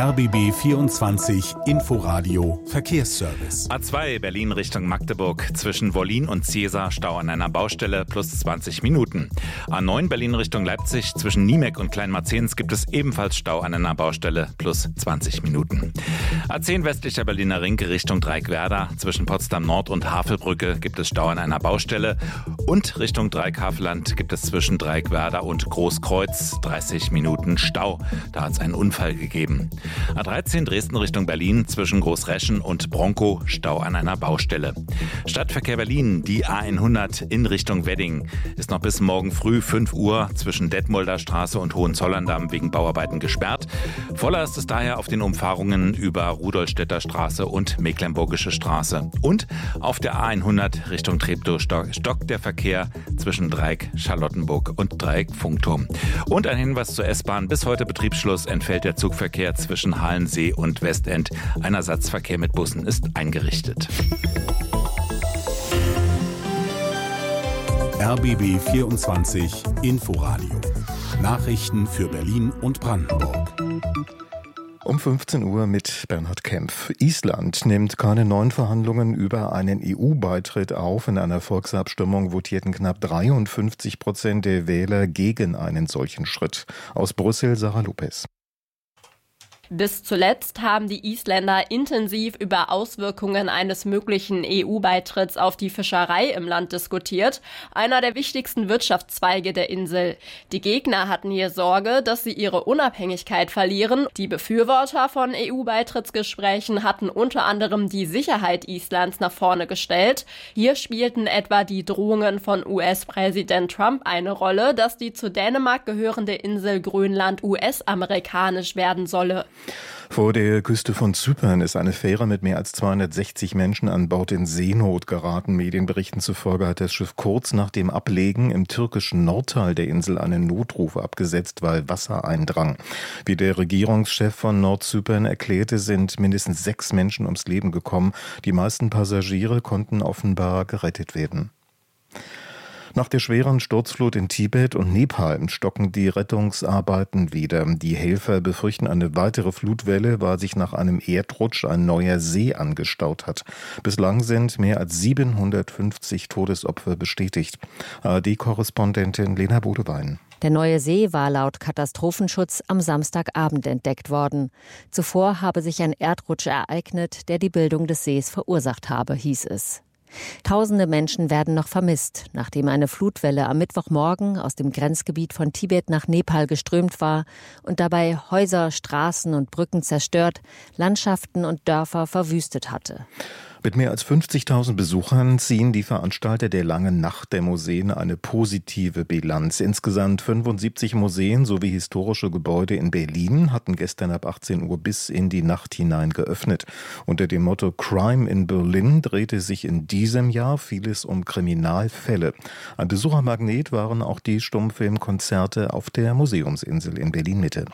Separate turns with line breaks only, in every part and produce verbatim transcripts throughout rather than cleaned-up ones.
R B B vierundzwanzig Inforadio Verkehrsservice.
A zwei Berlin Richtung Magdeburg. Zwischen Wollin und Ziesa Stau an einer Baustelle plus zwanzig Minuten. A neun Berlin Richtung Leipzig. Zwischen Niemek und Kleinmarzens gibt es ebenfalls Stau an einer Baustelle plus zwanzig Minuten. A zehn westlicher Berliner Ring Richtung Dreieckwerder. Zwischen Potsdam Nord und Havelbrücke gibt es Stau an einer Baustelle. Und Richtung Dreieckhavelland gibt es zwischen Dreieckwerder und Großkreuz dreißig Minuten Stau. Da hat es einen Unfall gegeben. A dreizehn Dresden Richtung Berlin, zwischen Großreschen und Bronkow Stau an einer Baustelle. Stadtverkehr Berlin, die A hundert in Richtung Wedding, ist noch bis morgen früh fünf Uhr zwischen Detmolder Straße und Hohenzollern-Damm wegen Bauarbeiten gesperrt. Voller ist es daher auf den Umfahrungen über Rudolstädter Straße und Mecklenburgische Straße. Und auf der A hundert Richtung Treptow stockt der Verkehr zwischen Dreieck Charlottenburg und Dreieck Funkturm. Und ein Hinweis zur S-Bahn: Bis heute Betriebsschluss entfällt der Zugverkehr zwischen Halensee und Westend. Ein Ersatzverkehr mit Bussen ist eingerichtet.
R B B vierundzwanzig Inforadio. Nachrichten für Berlin und Brandenburg.
Um fünfzehn Uhr mit Bernhard Kempf. Island nimmt keine neuen Verhandlungen über einen E U-Beitritt auf. In einer Volksabstimmung votierten knapp dreiundfünfzig Prozent der Wähler gegen einen solchen Schritt. Aus Brüssel Sarah Lopez.
Bis zuletzt haben die Isländer intensiv über Auswirkungen eines möglichen E U-Beitritts auf die Fischerei im Land diskutiert, einer der wichtigsten Wirtschaftszweige der Insel. Die Gegner hatten hier Sorge, dass sie ihre Unabhängigkeit verlieren. Die Befürworter von E U-Beitrittsgesprächen hatten unter anderem die Sicherheit Islands nach vorne gestellt. Hier spielten etwa die Drohungen von U S-Präsident Trump eine Rolle, dass die zu Dänemark gehörende Insel Grönland U S-amerikanisch werden solle.
Vor der Küste von Zypern ist eine Fähre mit mehr als zweihundertsechzig Menschen an Bord in Seenot geraten. Medienberichten zufolge hat das Schiff kurz nach dem Ablegen im türkischen Nordteil der Insel einen Notruf abgesetzt, weil Wasser eindrang. Wie der Regierungschef von Nordzypern erklärte, sind mindestens sechs Menschen ums Leben gekommen. Die meisten Passagiere konnten offenbar gerettet werden. Nach der schweren Sturzflut in Tibet und Nepal stocken die Rettungsarbeiten wieder. Die Helfer befürchten eine weitere Flutwelle, weil sich nach einem Erdrutsch ein neuer See angestaut hat. Bislang sind mehr als siebenhundertfünfzig Todesopfer bestätigt. A R D-Korrespondentin Lena Bodewein.
Der neue See war laut Katastrophenschutz am Samstagabend entdeckt worden. Zuvor habe sich ein Erdrutsch ereignet, der die Bildung des Sees verursacht habe, hieß es. Tausende Menschen werden noch vermisst, nachdem eine Flutwelle am Mittwochmorgen aus dem Grenzgebiet von Tibet nach Nepal geströmt war und dabei Häuser, Straßen und Brücken zerstört, Landschaften und Dörfer verwüstet hatte.
Mit mehr als fünfzigtausend Besuchern ziehen die Veranstalter der Langen Nacht der Museen eine positive Bilanz. Insgesamt fünfundsiebzig Museen sowie historische Gebäude in Berlin hatten gestern ab achtzehn Uhr bis in die Nacht hinein geöffnet. Unter dem Motto Crime in Berlin drehte sich in diesem Jahr vieles um Kriminalfälle. Ein Besuchermagnet waren auch die Stummfilmkonzerte auf der Museumsinsel in Berlin-Mitte.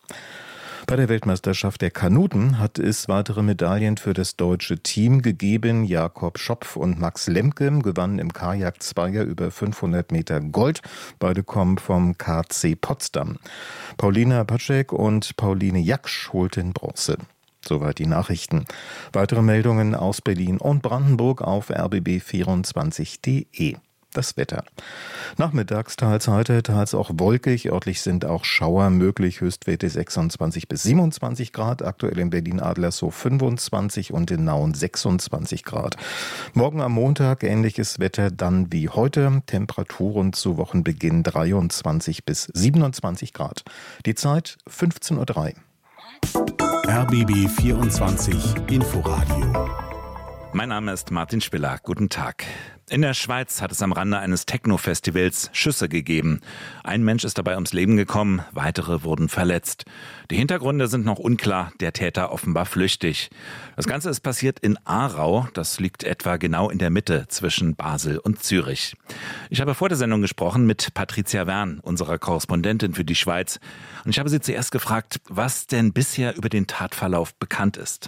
Bei der Weltmeisterschaft der Kanuten hat es weitere Medaillen für das deutsche Team gegeben. Jakob Schopf und Max Lemke gewannen im Kajak-Zweier über fünfhundert Meter Gold. Beide kommen vom K C Potsdam. Paulina Pacek und Pauline Jaksch holten Bronze. Soweit die Nachrichten. Weitere Meldungen aus Berlin und Brandenburg auf r b b vierundzwanzig punkt de. Das Wetter. Nachmittags teils heiter, teils auch wolkig. Örtlich sind auch Schauer möglich. Höchstwerte sechsundzwanzig bis siebenundzwanzig Grad. Aktuell in Berlin-Adlershof fünfundzwanzig und in Nauen sechsundzwanzig Grad. Morgen am Montag ähnliches Wetter dann wie heute. Temperaturen zu Wochenbeginn dreiundzwanzig bis siebenundzwanzig Grad. Die Zeit fünfzehn Uhr drei.
R B B vierundzwanzig Inforadio.
Mein Name ist Martin Spiller. Guten Tag. In der Schweiz hat es am Rande eines Techno-Festivals Schüsse gegeben. Ein Mensch ist dabei ums Leben gekommen, weitere wurden verletzt. Die Hintergründe sind noch unklar, der Täter offenbar flüchtig. Das Ganze ist passiert in Aarau, das liegt etwa genau in der Mitte zwischen Basel und Zürich. Ich habe vor der Sendung gesprochen mit Patricia Wern, unserer Korrespondentin für die Schweiz. Und ich habe sie zuerst gefragt, was denn bisher über den Tatverlauf bekannt ist.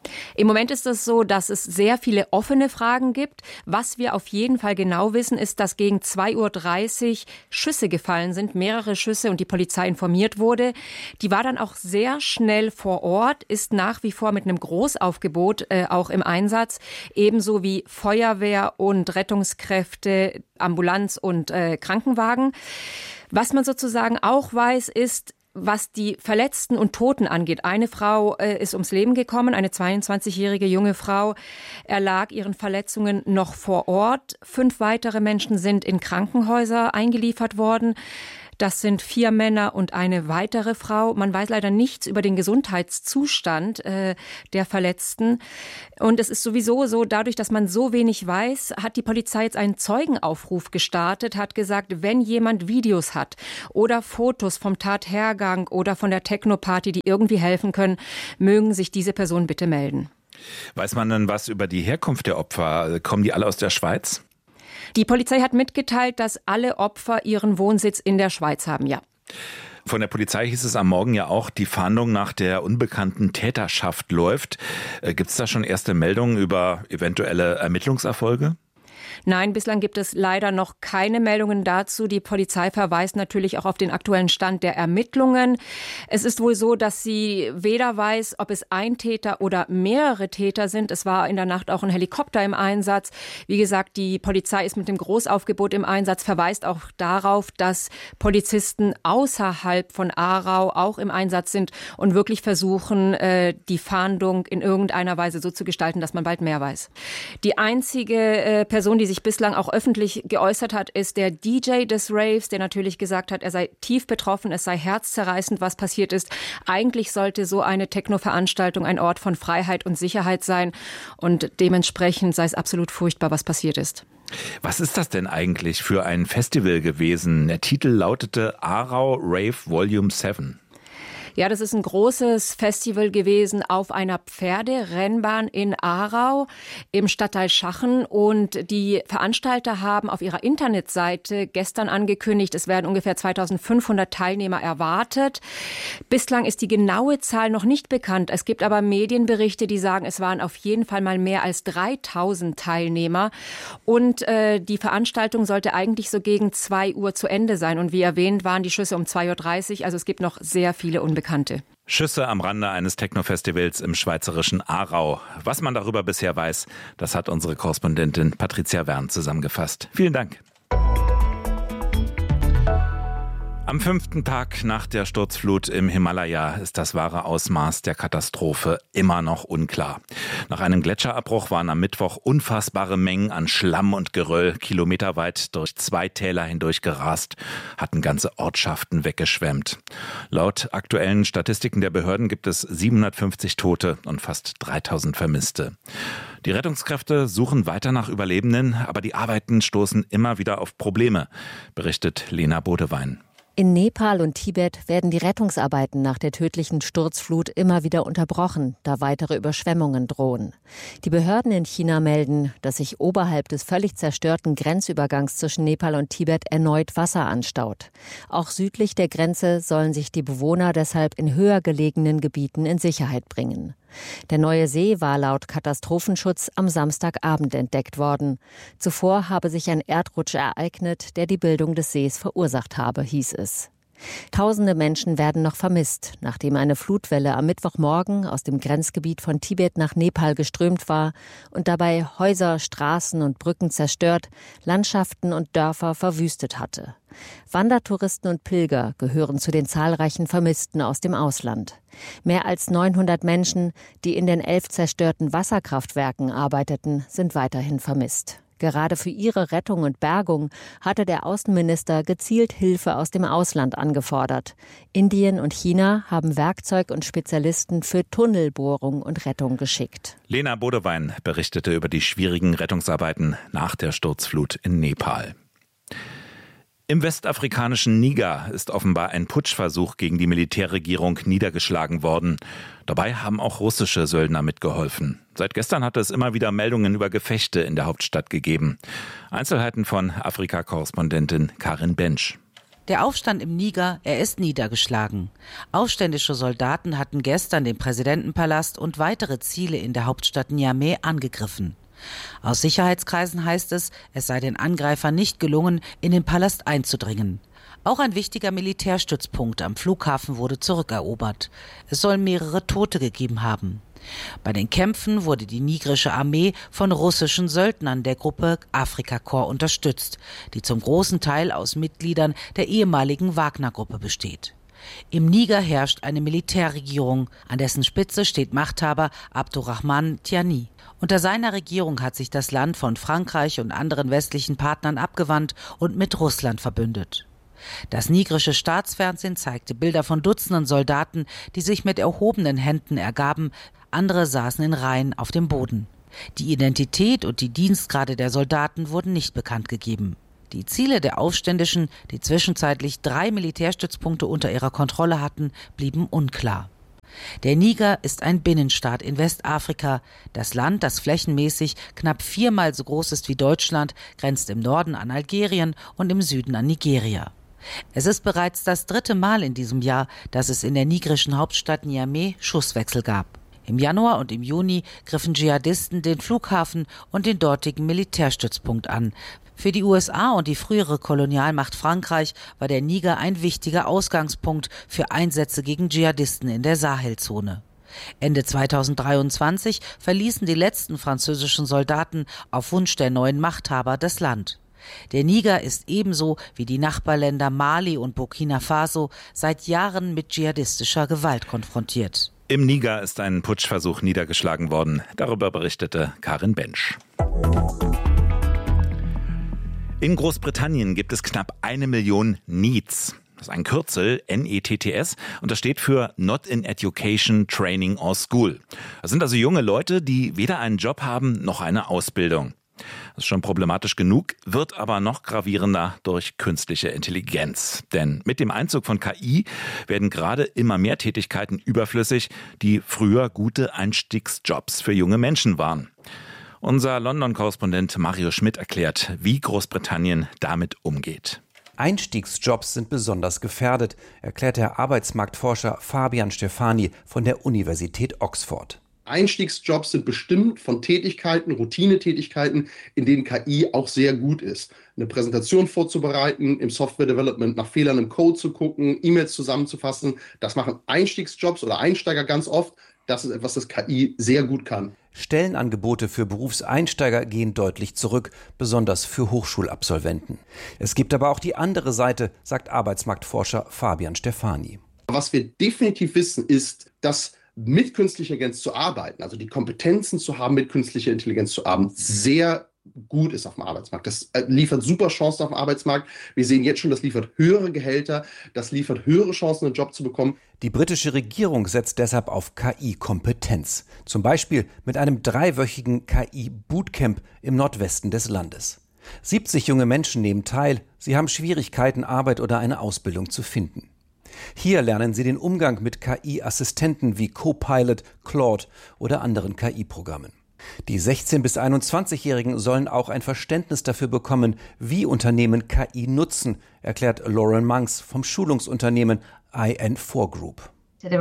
Im Moment ist es so, dass es sehr viele offene Fragen gibt. Was wir auf jeden Fall genau wissen, ist, dass gegen zwei Uhr dreißig Schüsse gefallen sind, mehrere Schüsse, und die Polizei informiert wurde. Die war dann auch sehr schnell vor Ort, ist nach wie vor mit einem Großaufgebot äh, auch im Einsatz, ebenso wie Feuerwehr und Rettungskräfte, Ambulanz und äh, Krankenwagen. Was man sozusagen auch weiß, ist, was die Verletzten und Toten angeht. Eine Frau äh, ist ums Leben gekommen, eine zweiundzwanzigjährige junge Frau erlag ihren Verletzungen noch vor Ort. Fünf weitere Menschen sind in Krankenhäuser eingeliefert worden. Das sind vier Männer und eine weitere Frau. Man weiß leider nichts über den Gesundheitszustand äh, der Verletzten. Und es ist sowieso so, dadurch, dass man so wenig weiß, hat die Polizei jetzt einen Zeugenaufruf gestartet, hat gesagt, wenn jemand Videos hat oder Fotos vom Tathergang oder von der Techno-Party, die irgendwie helfen können, mögen sich diese Personen bitte melden.
Weiß man denn was über die Herkunft der Opfer? Kommen die alle aus der Schweiz?
Die Polizei hat mitgeteilt, dass alle Opfer ihren Wohnsitz in der Schweiz haben, ja.
Von der Polizei hieß es am Morgen ja auch, die Fahndung nach der unbekannten Täterschaft läuft. Gibt es da schon erste Meldungen über eventuelle Ermittlungserfolge?
Nein, bislang gibt es leider noch keine Meldungen dazu. Die Polizei verweist natürlich auch auf den aktuellen Stand der Ermittlungen. Es ist wohl so, dass sie weder weiß, ob es ein Täter oder mehrere Täter sind. Es war in der Nacht auch ein Helikopter im Einsatz. Wie gesagt, die Polizei ist mit dem Großaufgebot im Einsatz, verweist auch darauf, dass Polizisten außerhalb von Aarau auch im Einsatz sind und wirklich versuchen, die Fahndung in irgendeiner Weise so zu gestalten, dass man bald mehr weiß. Die einzige Person, die sich bislang auch öffentlich geäußert hat, ist der D J des Raves, der natürlich gesagt hat, er sei tief betroffen, es sei herzzerreißend, was passiert ist. Eigentlich sollte so eine Techno-Veranstaltung ein Ort von Freiheit und Sicherheit sein und dementsprechend sei es absolut furchtbar, was passiert ist.
Was ist das denn eigentlich für ein Festival gewesen? Der Titel lautete Aarau Rave Volume sieben.
Ja, das ist ein großes Festival gewesen auf einer Pferderennbahn in Aarau im Stadtteil Schachen. Und die Veranstalter haben auf ihrer Internetseite gestern angekündigt, es werden ungefähr zweitausendfünfhundert Teilnehmer erwartet. Bislang ist die genaue Zahl noch nicht bekannt. Es gibt aber Medienberichte, die sagen, es waren auf jeden Fall mal mehr als dreitausend Teilnehmer. Und äh, die Veranstaltung sollte eigentlich so gegen zwei Uhr zu Ende sein. Und wie erwähnt, waren die Schüsse um zwei Uhr dreißig. Also es gibt noch sehr viele Unbekannte.
Schüsse am Rande eines Techno-Festivals im schweizerischen Aarau. Was man darüber bisher weiß, das hat unsere Korrespondentin Patricia Wern zusammengefasst. Vielen Dank. Am fünften Tag nach der Sturzflut im Himalaya ist das wahre Ausmaß der Katastrophe immer noch unklar. Nach einem Gletscherabbruch waren am Mittwoch unfassbare Mengen an Schlamm und Geröll kilometerweit durch zwei Täler hindurch gerast, hatten ganze Ortschaften weggeschwemmt. Laut aktuellen Statistiken der Behörden gibt es siebenhundertfünfzig Tote und fast dreitausend Vermisste. Die Rettungskräfte suchen weiter nach Überlebenden, aber die Arbeiten stoßen immer wieder auf Probleme, berichtet Lena Bodewein.
In Nepal und Tibet werden die Rettungsarbeiten nach der tödlichen Sturzflut immer wieder unterbrochen, da weitere Überschwemmungen drohen. Die Behörden in China melden, dass sich oberhalb des völlig zerstörten Grenzübergangs zwischen Nepal und Tibet erneut Wasser anstaut. Auch südlich der Grenze sollen sich die Bewohner deshalb in höher gelegenen Gebieten in Sicherheit bringen. Der neue See war laut Katastrophenschutz am Samstagabend entdeckt worden. Zuvor habe sich ein Erdrutsch ereignet, der die Bildung des Sees verursacht habe, hieß es. Tausende Menschen werden noch vermisst, nachdem eine Flutwelle am Mittwochmorgen aus dem Grenzgebiet von Tibet nach Nepal geströmt war und dabei Häuser, Straßen und Brücken zerstört, Landschaften und Dörfer verwüstet hatte. Wandertouristen und Pilger gehören zu den zahlreichen Vermissten aus dem Ausland. Mehr als neunhundert Menschen, die in den elf zerstörten Wasserkraftwerken arbeiteten, sind weiterhin vermisst. Gerade für ihre Rettung und Bergung hatte der Außenminister gezielt Hilfe aus dem Ausland angefordert. Indien und China haben Werkzeug und Spezialisten für Tunnelbohrung und Rettung geschickt.
Lena Bodewein berichtete über die schwierigen Rettungsarbeiten nach der Sturzflut in Nepal. Im westafrikanischen Niger ist offenbar ein Putschversuch gegen die Militärregierung niedergeschlagen worden. Dabei haben auch russische Söldner mitgeholfen. Seit gestern hat es immer wieder Meldungen über Gefechte in der Hauptstadt gegeben. Einzelheiten von Afrika-Korrespondentin Karin Bensch.
Der Aufstand im Niger, er ist niedergeschlagen. Aufständische Soldaten hatten gestern den Präsidentenpalast und weitere Ziele in der Hauptstadt Niamey angegriffen. Aus Sicherheitskreisen heißt es, es sei den Angreifern nicht gelungen, in den Palast einzudringen. Auch ein wichtiger Militärstützpunkt am Flughafen wurde zurückerobert. Es soll mehrere Tote gegeben haben. Bei den Kämpfen wurde die nigrische Armee von russischen Söldnern der Gruppe Afrika Korps unterstützt, die zum großen Teil aus Mitgliedern der ehemaligen Wagner-Gruppe besteht. Im Niger herrscht eine Militärregierung, an dessen Spitze steht Machthaber Abdurrahman Tiani. Unter seiner Regierung hat sich das Land von Frankreich und anderen westlichen Partnern abgewandt und mit Russland verbündet. Das nigrische Staatsfernsehen zeigte Bilder von Dutzenden Soldaten, die sich mit erhobenen Händen ergaben, andere saßen in Reihen auf dem Boden. Die Identität und die Dienstgrade der Soldaten wurden nicht bekannt gegeben. Die Ziele der Aufständischen, die zwischenzeitlich drei Militärstützpunkte unter ihrer Kontrolle hatten, blieben unklar. Der Niger ist ein Binnenstaat in Westafrika. Das Land, das flächenmäßig knapp viermal so groß ist wie Deutschland, grenzt im Norden an Algerien und im Süden an Nigeria. Es ist bereits das dritte Mal in diesem Jahr, dass es in der nigerischen Hauptstadt Niamey Schusswechsel gab. Im Januar und im Juni griffen Dschihadisten den Flughafen und den dortigen Militärstützpunkt an. Für die U S A und die frühere Kolonialmacht Frankreich war der Niger ein wichtiger Ausgangspunkt für Einsätze gegen Dschihadisten in der Sahelzone. Ende zweitausenddreiundzwanzig verließen die letzten französischen Soldaten auf Wunsch der neuen Machthaber das Land. Der Niger ist ebenso wie die Nachbarländer Mali und Burkina Faso seit Jahren mit dschihadistischer Gewalt konfrontiert.
Im Niger ist ein Putschversuch niedergeschlagen worden. Darüber berichtete Karin Bensch. In Großbritannien gibt es knapp eine Million NEETs. Das ist ein Kürzel, N E T T S, und das steht für Not in Education, Training or School. Das sind also junge Leute, die weder einen Job haben noch eine Ausbildung. Das ist schon problematisch genug, wird aber noch gravierender durch künstliche Intelligenz. Denn mit dem Einzug von K I werden gerade immer mehr Tätigkeiten überflüssig, die früher gute Einstiegsjobs für junge Menschen waren. Unser London-Korrespondent Mario Schmidt erklärt, wie Großbritannien damit umgeht.
Einstiegsjobs sind besonders gefährdet, erklärt der Arbeitsmarktforscher Fabian Stefani von der Universität Oxford.
Einstiegsjobs sind bestimmt von Tätigkeiten, Routinetätigkeiten, in denen K I auch sehr gut ist. Eine Präsentation vorzubereiten, im Software-Development nach Fehlern im Code zu gucken, E-Mails zusammenzufassen. Das machen Einstiegsjobs oder Einsteiger ganz oft. Das ist etwas, das K I sehr gut kann.
Stellenangebote für Berufseinsteiger gehen deutlich zurück, besonders für Hochschulabsolventen. Es gibt aber auch die andere Seite, sagt Arbeitsmarktforscher Fabian Stefani.
Was wir definitiv wissen, ist, dass mit künstlicher Intelligenz zu arbeiten, also die Kompetenzen zu haben, mit künstlicher Intelligenz zu arbeiten, sehr gut ist auf dem Arbeitsmarkt. Das liefert super Chancen auf dem Arbeitsmarkt. Wir sehen jetzt schon, das liefert höhere Gehälter, das liefert höhere Chancen, einen Job zu bekommen.
Die britische Regierung setzt deshalb auf K I-Kompetenz. Zum Beispiel mit einem dreiwöchigen K I-Bootcamp im Nordwesten des Landes. siebzig junge Menschen nehmen teil. Sie haben Schwierigkeiten, Arbeit oder eine Ausbildung zu finden. Hier lernen sie den Umgang mit K I-Assistenten wie Copilot, Claude oder anderen K I-Programmen. Die sechzehn- bis einundzwanzigjährigen sollen auch ein Verständnis dafür bekommen, wie Unternehmen K I nutzen, erklärt Lauren Monks vom Schulungsunternehmen I N vier Group.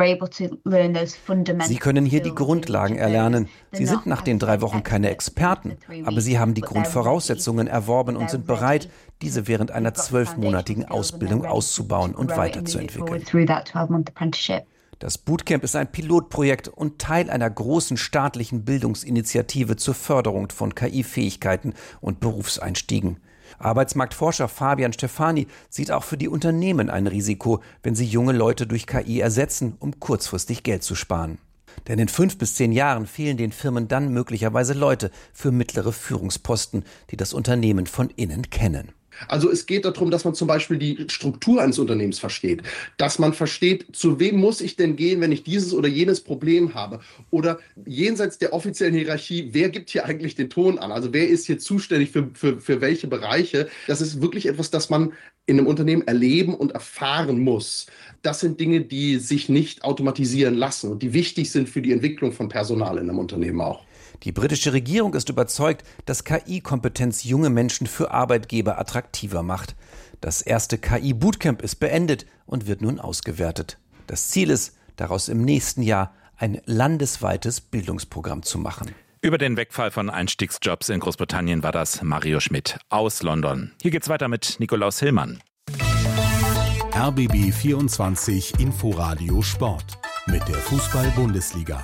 Sie können hier die Grundlagen erlernen. Sie sind nach den drei Wochen keine Experten, aber sie haben die Grundvoraussetzungen erworben und sind bereit, diese während einer zwölfmonatigen Ausbildung auszubauen und weiterzuentwickeln. Das Bootcamp ist ein Pilotprojekt und Teil einer großen staatlichen Bildungsinitiative zur Förderung von K I-Fähigkeiten und Berufseinstiegen. Arbeitsmarktforscher Fabian Stefani sieht auch für die Unternehmen ein Risiko, wenn sie junge Leute durch K I ersetzen, um kurzfristig Geld zu sparen. Denn in fünf bis zehn Jahren fehlen den Firmen dann möglicherweise Leute für mittlere Führungsposten, die das Unternehmen von innen kennen.
Also es geht darum, dass man zum Beispiel die Struktur eines Unternehmens versteht, dass man versteht, zu wem muss ich denn gehen, wenn ich dieses oder jenes Problem habe, oder jenseits der offiziellen Hierarchie, wer gibt hier eigentlich den Ton an, also wer ist hier zuständig für, für, für welche Bereiche. Das ist wirklich etwas, das man in einem Unternehmen erleben und erfahren muss. Das sind Dinge, die sich nicht automatisieren lassen und die wichtig sind für die Entwicklung von Personal in einem Unternehmen auch.
Die britische Regierung ist überzeugt, dass K I-Kompetenz junge Menschen für Arbeitgeber attraktiver macht. Das erste K I-Bootcamp ist beendet und wird nun ausgewertet. Das Ziel ist, daraus im nächsten Jahr ein landesweites Bildungsprogramm zu machen.
Über den Wegfall von Einstiegsjobs in Großbritannien war das Mario Schmidt aus London. Hier geht's weiter mit Nikolaus Hillmann.
R B B vierundzwanzig Inforadio Sport mit der Fußball-Bundesliga.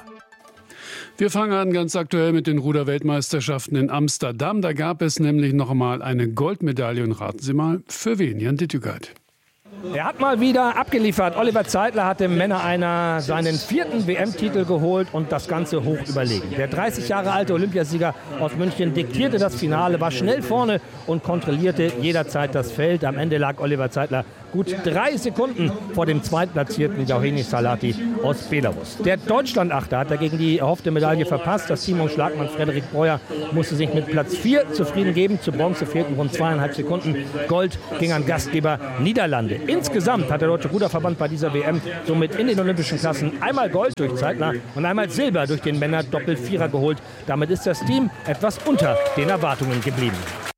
Wir fangen an ganz aktuell mit den Ruder-Weltmeisterschaften in Amsterdam. Da gab es nämlich noch einmal eine Goldmedaille. Und raten Sie mal, für wen? Jan Dittügeit.
Er hat mal wieder abgeliefert. Oliver Zeitler hat dem Männer-Einer seinen vierten W M-Titel geholt und das Ganze hoch überlegen. Der dreißig Jahre alte Olympiasieger aus München diktierte das Finale, war schnell vorne und kontrollierte jederzeit das Feld. Am Ende lag Oliver Zeitler gut drei Sekunden vor dem zweitplatzierten Jauheni Salati aus Belarus. Der Deutschlandachter hat dagegen die erhoffte Medaille verpasst. Das Team um Schlagmann Frederik Breuer musste sich mit Platz vier zufrieden geben. Zu Bronze fehlten rund zweieinhalb Sekunden. Gold ging an Gastgeber Niederlande. Insgesamt hat der Deutsche Ruderverband bei dieser W M somit in den olympischen Klassen einmal Gold durch Zeitler und einmal Silber durch den Männer-Doppel-Vierer geholt. Damit ist das Team etwas unter den Erwartungen geblieben.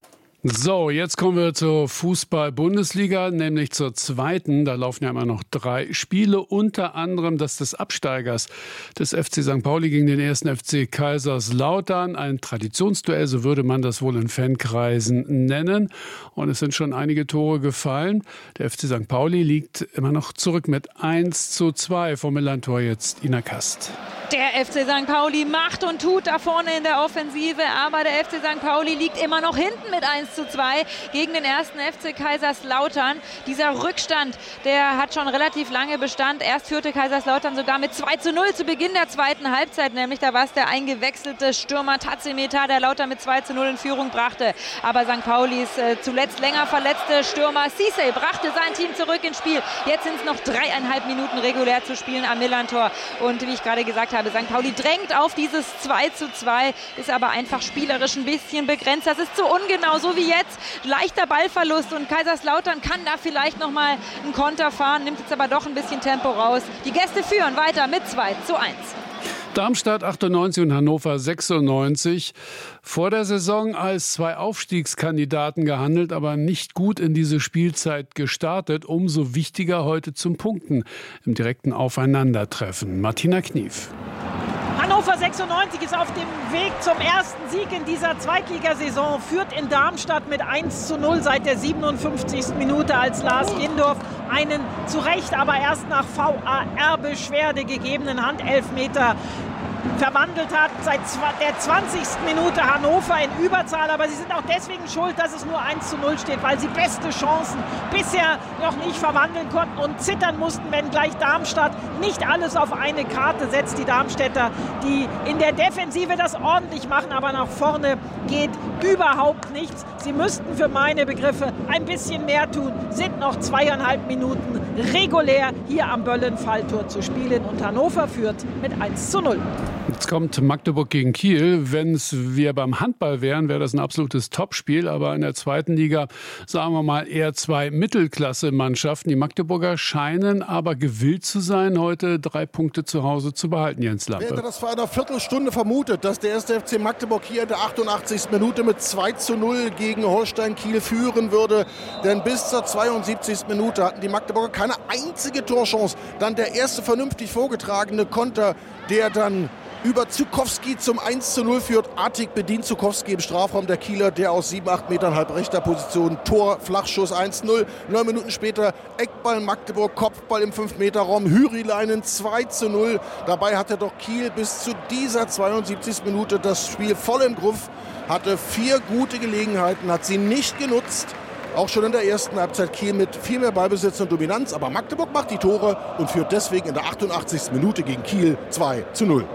So, jetzt kommen wir zur Fußball-Bundesliga, nämlich zur zweiten. Da laufen ja immer noch drei Spiele, unter anderem das des Absteigers des F C Sankt Pauli gegen den ersten F C Kaiserslautern. Ein Traditionsduell, so würde man das wohl in Fankreisen nennen. Und es sind schon einige Tore gefallen. Der F C Sankt Pauli liegt immer noch zurück mit eins zu zwei. Vom Millantor jetzt Ina Kast.
Der F C Sankt Pauli macht und tut da vorne in der Offensive, aber der F C Sankt Pauli liegt immer noch hinten mit eins zu zwei gegen den ersten F C Kaiserslautern. Dieser Rückstand, der hat schon relativ lange Bestand. Erst führte Kaiserslautern sogar mit zwei zu null zu Beginn der zweiten Halbzeit, nämlich da war es der eingewechselte Stürmer Tatsumeta, der Lauter mit zwei zu null in Führung brachte. Aber Sankt Paulis äh, zuletzt länger verletzte Stürmer Cisse brachte sein Team zurück ins Spiel. Jetzt sind es noch dreieinhalb Minuten regulär zu spielen am Millantor. Und wie ich gerade gesagt habe, Sankt Pauli drängt auf dieses zwei zu zwei, ist aber einfach spielerisch ein bisschen begrenzt. Das ist zu ungenau, so wie jetzt. Leichter Ballverlust und Kaiserslautern kann da vielleicht nochmal einen Konter fahren, nimmt jetzt aber doch ein bisschen Tempo raus. Die Gäste führen weiter mit zwei zu eins.
Darmstadt achtundneunzig und Hannover sechsundneunzig. Vor der Saison als zwei Aufstiegskandidaten gehandelt, aber nicht gut in diese Spielzeit gestartet. Umso wichtiger heute zum Punkten im direkten Aufeinandertreffen. Martina Knief.
Hannover sechsundneunzig ist auf dem Weg zum ersten Sieg in dieser Zweitligasaison, führt in Darmstadt mit eins zu null seit der siebenundfünfzigsten Minute, als Lars Jindorf einen zu Recht, aber erst nach V A R-Beschwerde gegebenen Handelfmeter verwandelt hat. Seit der zwanzigsten Minute Hannover in Überzahl, aber sie sind auch deswegen schuld, dass es nur eins zu null steht, weil sie beste Chancen bisher noch nicht verwandeln konnten und zittern mussten, wenn gleich Darmstadt nicht alles auf eine Karte setzt. Die Darmstädter, die in der Defensive das ordentlich machen, aber nach vorne geht überhaupt nichts. Sie müssten für meine Begriffe ein bisschen mehr tun, sind noch zweieinhalb Minuten regulär hier am Böllen-Falltor zu spielen und Hannover führt mit eins zu null.
Jetzt kommt Magdeburg gegen Kiel. Wenn es wir beim Handball wären, wäre das ein absolutes Topspiel. Aber in der zweiten Liga, sagen wir mal, eher zwei Mittelklasse-Mannschaften. Die Magdeburger scheinen aber gewillt zu sein, heute drei Punkte zu Hause zu behalten, Jens Lampe.
Wer hätte das vor einer Viertelstunde vermutet, dass der erste F C Magdeburg hier in der achtundachtzigsten Minute mit zwei zu null gegen Holstein Kiel führen würde. Denn bis zur zweiundsiebzigsten Minute hatten die Magdeburger keine einzige Torchance. Dann der erste vernünftig vorgetragene Konter, der dann über Zukowski zum eins zu null führt. Artig bedient Zukowski im Strafraum der Kieler, der aus sieben, acht Metern halb rechter Position Tor, Flachschuss eins zu null. Neun Minuten später Eckball Magdeburg, Kopfball im fünf Meter Raum, Hyrileinen zwei zu null. Dabei hatte doch Kiel bis zu dieser zweiundsiebzigsten Minute das Spiel voll im Griff, hatte vier gute Gelegenheiten, hat sie nicht genutzt. Auch schon in der ersten Halbzeit Kiel mit viel mehr Ballbesitz und Dominanz. Aber Magdeburg macht die Tore und führt deswegen in der achtundachtzigsten Minute gegen Kiel zwei zu null.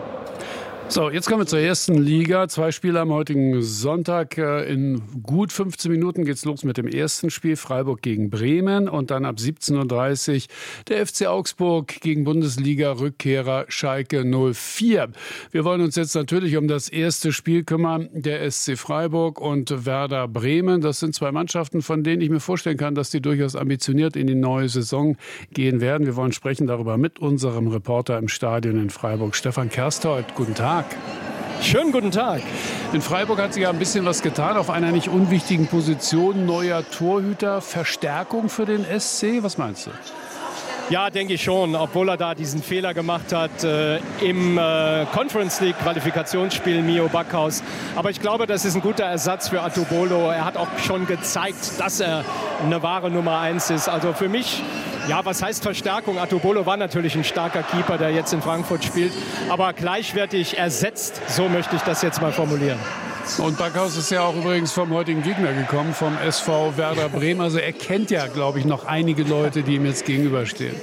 So, jetzt kommen wir zur ersten Liga. Zwei Spiele am heutigen Sonntag. In gut fünfzehn Minuten geht's los mit dem ersten Spiel. Freiburg gegen Bremen. Und dann ab siebzehn Uhr dreißig der F C Augsburg gegen Bundesliga-Rückkehrer Schalke null vier. Wir wollen uns jetzt natürlich um das erste Spiel kümmern. Der S C Freiburg und Werder Bremen. Das sind zwei Mannschaften, von denen ich mir vorstellen kann, dass die durchaus ambitioniert in die neue Saison gehen werden. Wir wollen sprechen darüber mit unserem Reporter im Stadion in Freiburg, Stefan Kersthold. Guten Tag.
Schönen guten Tag.
In Freiburg hat sich ja ein bisschen was getan auf einer nicht unwichtigen Position. Neuer Torhüter, Verstärkung für den S C. Was meinst du?
Ja, denke ich schon, obwohl er da diesen Fehler gemacht hat äh, im äh, Conference League Qualifikationsspiel Mio Backhaus. Aber ich glaube, das ist ein guter Ersatz für Atubolo. Er hat auch schon gezeigt, dass er eine wahre Nummer eins ist. Also für mich, ja, was heißt Verstärkung? Atubolo war natürlich ein starker Keeper, der jetzt in Frankfurt spielt, aber gleichwertig ersetzt, so möchte ich das jetzt mal formulieren.
Und Backhaus ist ja auch übrigens vom heutigen Gegner gekommen, vom S V Werder Bremen. Also er kennt ja, glaube ich, noch einige Leute, die ihm jetzt gegenüberstehen.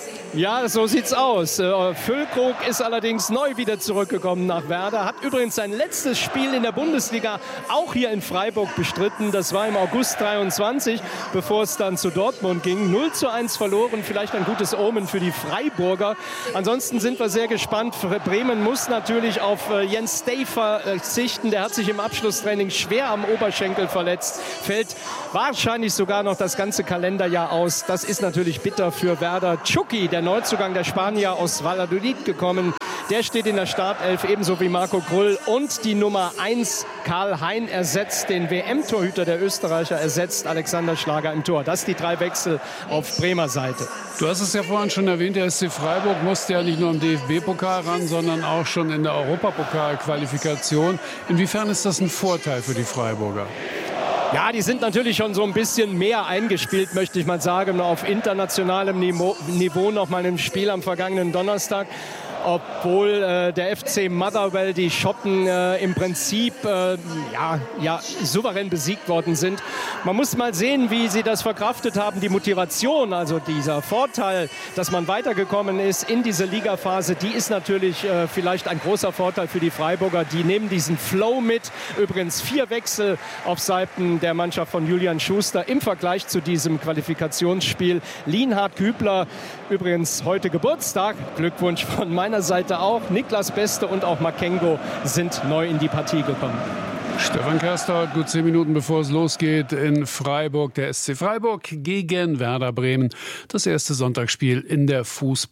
Ja, so sieht's aus. Äh, Füllkrug ist allerdings neu wieder zurückgekommen nach Werder. Hat übrigens sein letztes Spiel in der Bundesliga auch hier in Freiburg bestritten. Das war im August dreiundzwanzig, bevor es dann zu Dortmund ging. null zu eins verloren, vielleicht ein gutes Omen für die Freiburger. Ansonsten sind wir sehr gespannt. Bremen muss natürlich auf äh, Jens Stay verzichten. Der hat sich im Abschlusstraining schwer am Oberschenkel verletzt. Fällt wahrscheinlich sogar noch das ganze Kalenderjahr aus. Das ist natürlich bitter für Werder. Chucky, der Neuzugang der Spanier aus Valladolid gekommen. Der steht in der Startelf, ebenso wie Marco Krull. Und die Nummer eins, Karl Hein, ersetzt den W M-Torhüter der Österreicher, ersetzt Alexander Schlager im Tor. Das sind die drei Wechsel auf Bremer Seite.
Du hast es ja vorhin schon erwähnt, der S C Freiburg musste ja nicht nur im D F B-Pokal ran, sondern auch schon in der Europapokal-Qualifikation. Inwiefern ist das ein Vorteil für die Freiburger?
Ja, die sind natürlich schon so ein bisschen mehr eingespielt, möchte ich mal sagen, auf internationalem Niveau, Niveau noch mal im Spiel am vergangenen Donnerstag. Obwohl äh, der F C Motherwell, die Schotten äh, im Prinzip äh, ja, ja, souverän besiegt worden sind. Man muss mal sehen, wie sie das verkraftet haben. Die Motivation, also dieser Vorteil, dass man weitergekommen ist in diese Ligaphase, die ist natürlich äh, vielleicht ein großer Vorteil für die Freiburger. Die nehmen diesen Flow mit. Übrigens vier Wechsel auf Seiten der Mannschaft von Julian Schuster im Vergleich zu diesem Qualifikationsspiel. Lienhard Kübler, übrigens heute Geburtstag. Glückwunsch von meiner Seite auch. Niklas Beste und auch Makengo sind neu in die Partie gekommen.
Stefan Kerster, gut zehn Minuten bevor es losgeht in Freiburg. Der S C Freiburg gegen Werder Bremen. Das erste Sonntagsspiel in der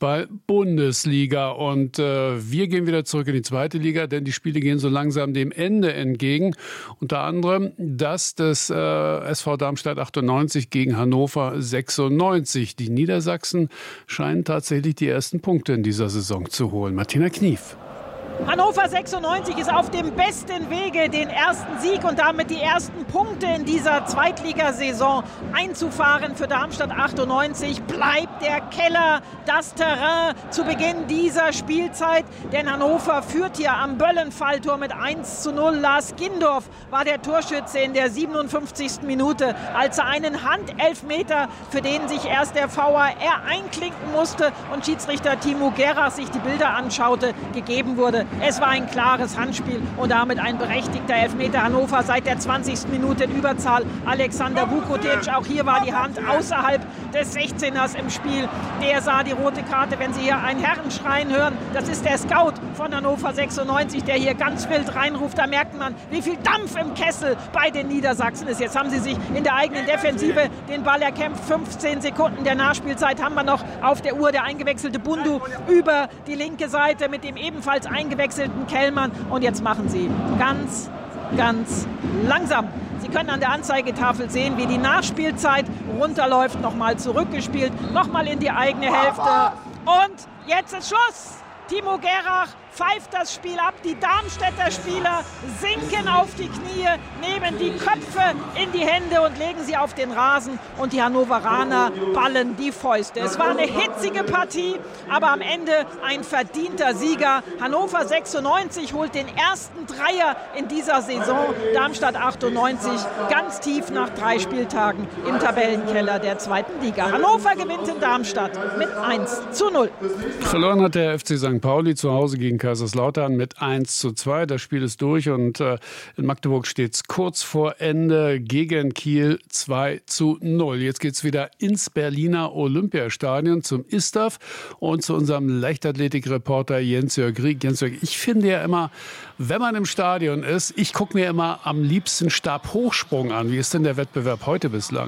Fußball-Bundesliga. Und äh, wir gehen wieder zurück in die zweite Liga, denn die Spiele gehen so langsam dem Ende entgegen. Unter anderem das des äh, S V Darmstadt achtundneunzig gegen Hannover sechsundneunzig. Die Niedersachsen scheinen tatsächlich die ersten Punkte in dieser Saison zu holen. Martina Knief.
Hannover sechsundneunzig ist auf dem besten Wege, den ersten Sieg und damit die ersten Punkte in dieser Zweitligasaison einzufahren. Für Darmstadt achtundneunzig bleibt der Keller das Terrain zu Beginn dieser Spielzeit. Denn Hannover führt hier am Böllenfalltor mit eins zu null. Lars Gindorf war der Torschütze in der siebenundfünfzigsten Minute, als er einen Handelfmeter, für den sich erst der V A R einklinken musste und Schiedsrichter Timo Gerach sich die Bilder anschaute, gegeben wurde. Es war ein klares Handspiel und damit ein berechtigter Elfmeter. Hannover seit der zwanzigsten Minute in Überzahl. Alexander Vukotic, auch hier war die Hand außerhalb des sechzehners im Spiel. Der sah die rote Karte, wenn Sie hier ein Herrenschreien hören. Das ist der Scout von Hannover sechsundneunzig, der hier ganz wild reinruft. Da merkt man, wie viel Dampf im Kessel bei den Niedersachsen ist. Jetzt haben sie sich in der eigenen Defensive den Ball erkämpft. fünfzehn Sekunden der Nachspielzeit haben wir noch auf der Uhr. Der eingewechselte Bundu über die linke Seite mit dem ebenfalls eingewechselten Kellmann. Und jetzt machen sie ganz, ganz langsam. Sie können an der Anzeigetafel sehen, wie die Nachspielzeit runterläuft. Nochmal zurückgespielt, nochmal in die eigene Hälfte. Und jetzt ist Schuss. Timo Gerach pfeift das Spiel ab. Die Darmstädter Spieler sinken auf die Knie, nehmen die Köpfe in die Hände und legen sie auf den Rasen. Und die Hannoveraner ballen die Fäuste. Es war eine hitzige Partie, aber am Ende ein verdienter Sieger. Hannover sechsundneunzig holt den ersten Dreier in dieser Saison. Darmstadt achtundneunzig ganz tief nach drei Spieltagen im Tabellenkeller der zweiten Liga. Hannover gewinnt in Darmstadt mit eins zu null.
Verloren hat der F C Sankt Pauli zu Hause gegen Kaiserslautern mit eins zu zwei. Das Spiel ist durch und äh, in Magdeburg steht es kurz vor Ende gegen Kiel zwei zu null. Jetzt geht es wieder ins Berliner Olympiastadion zum I S T A F und zu unserem Leichtathletikreporter Jens-Jörg Rieck. Jens-Jörg, ich finde ja immer, wenn man im Stadion ist, ich gucke mir immer am liebsten Stabhochsprung an. Wie ist denn der Wettbewerb heute bislang?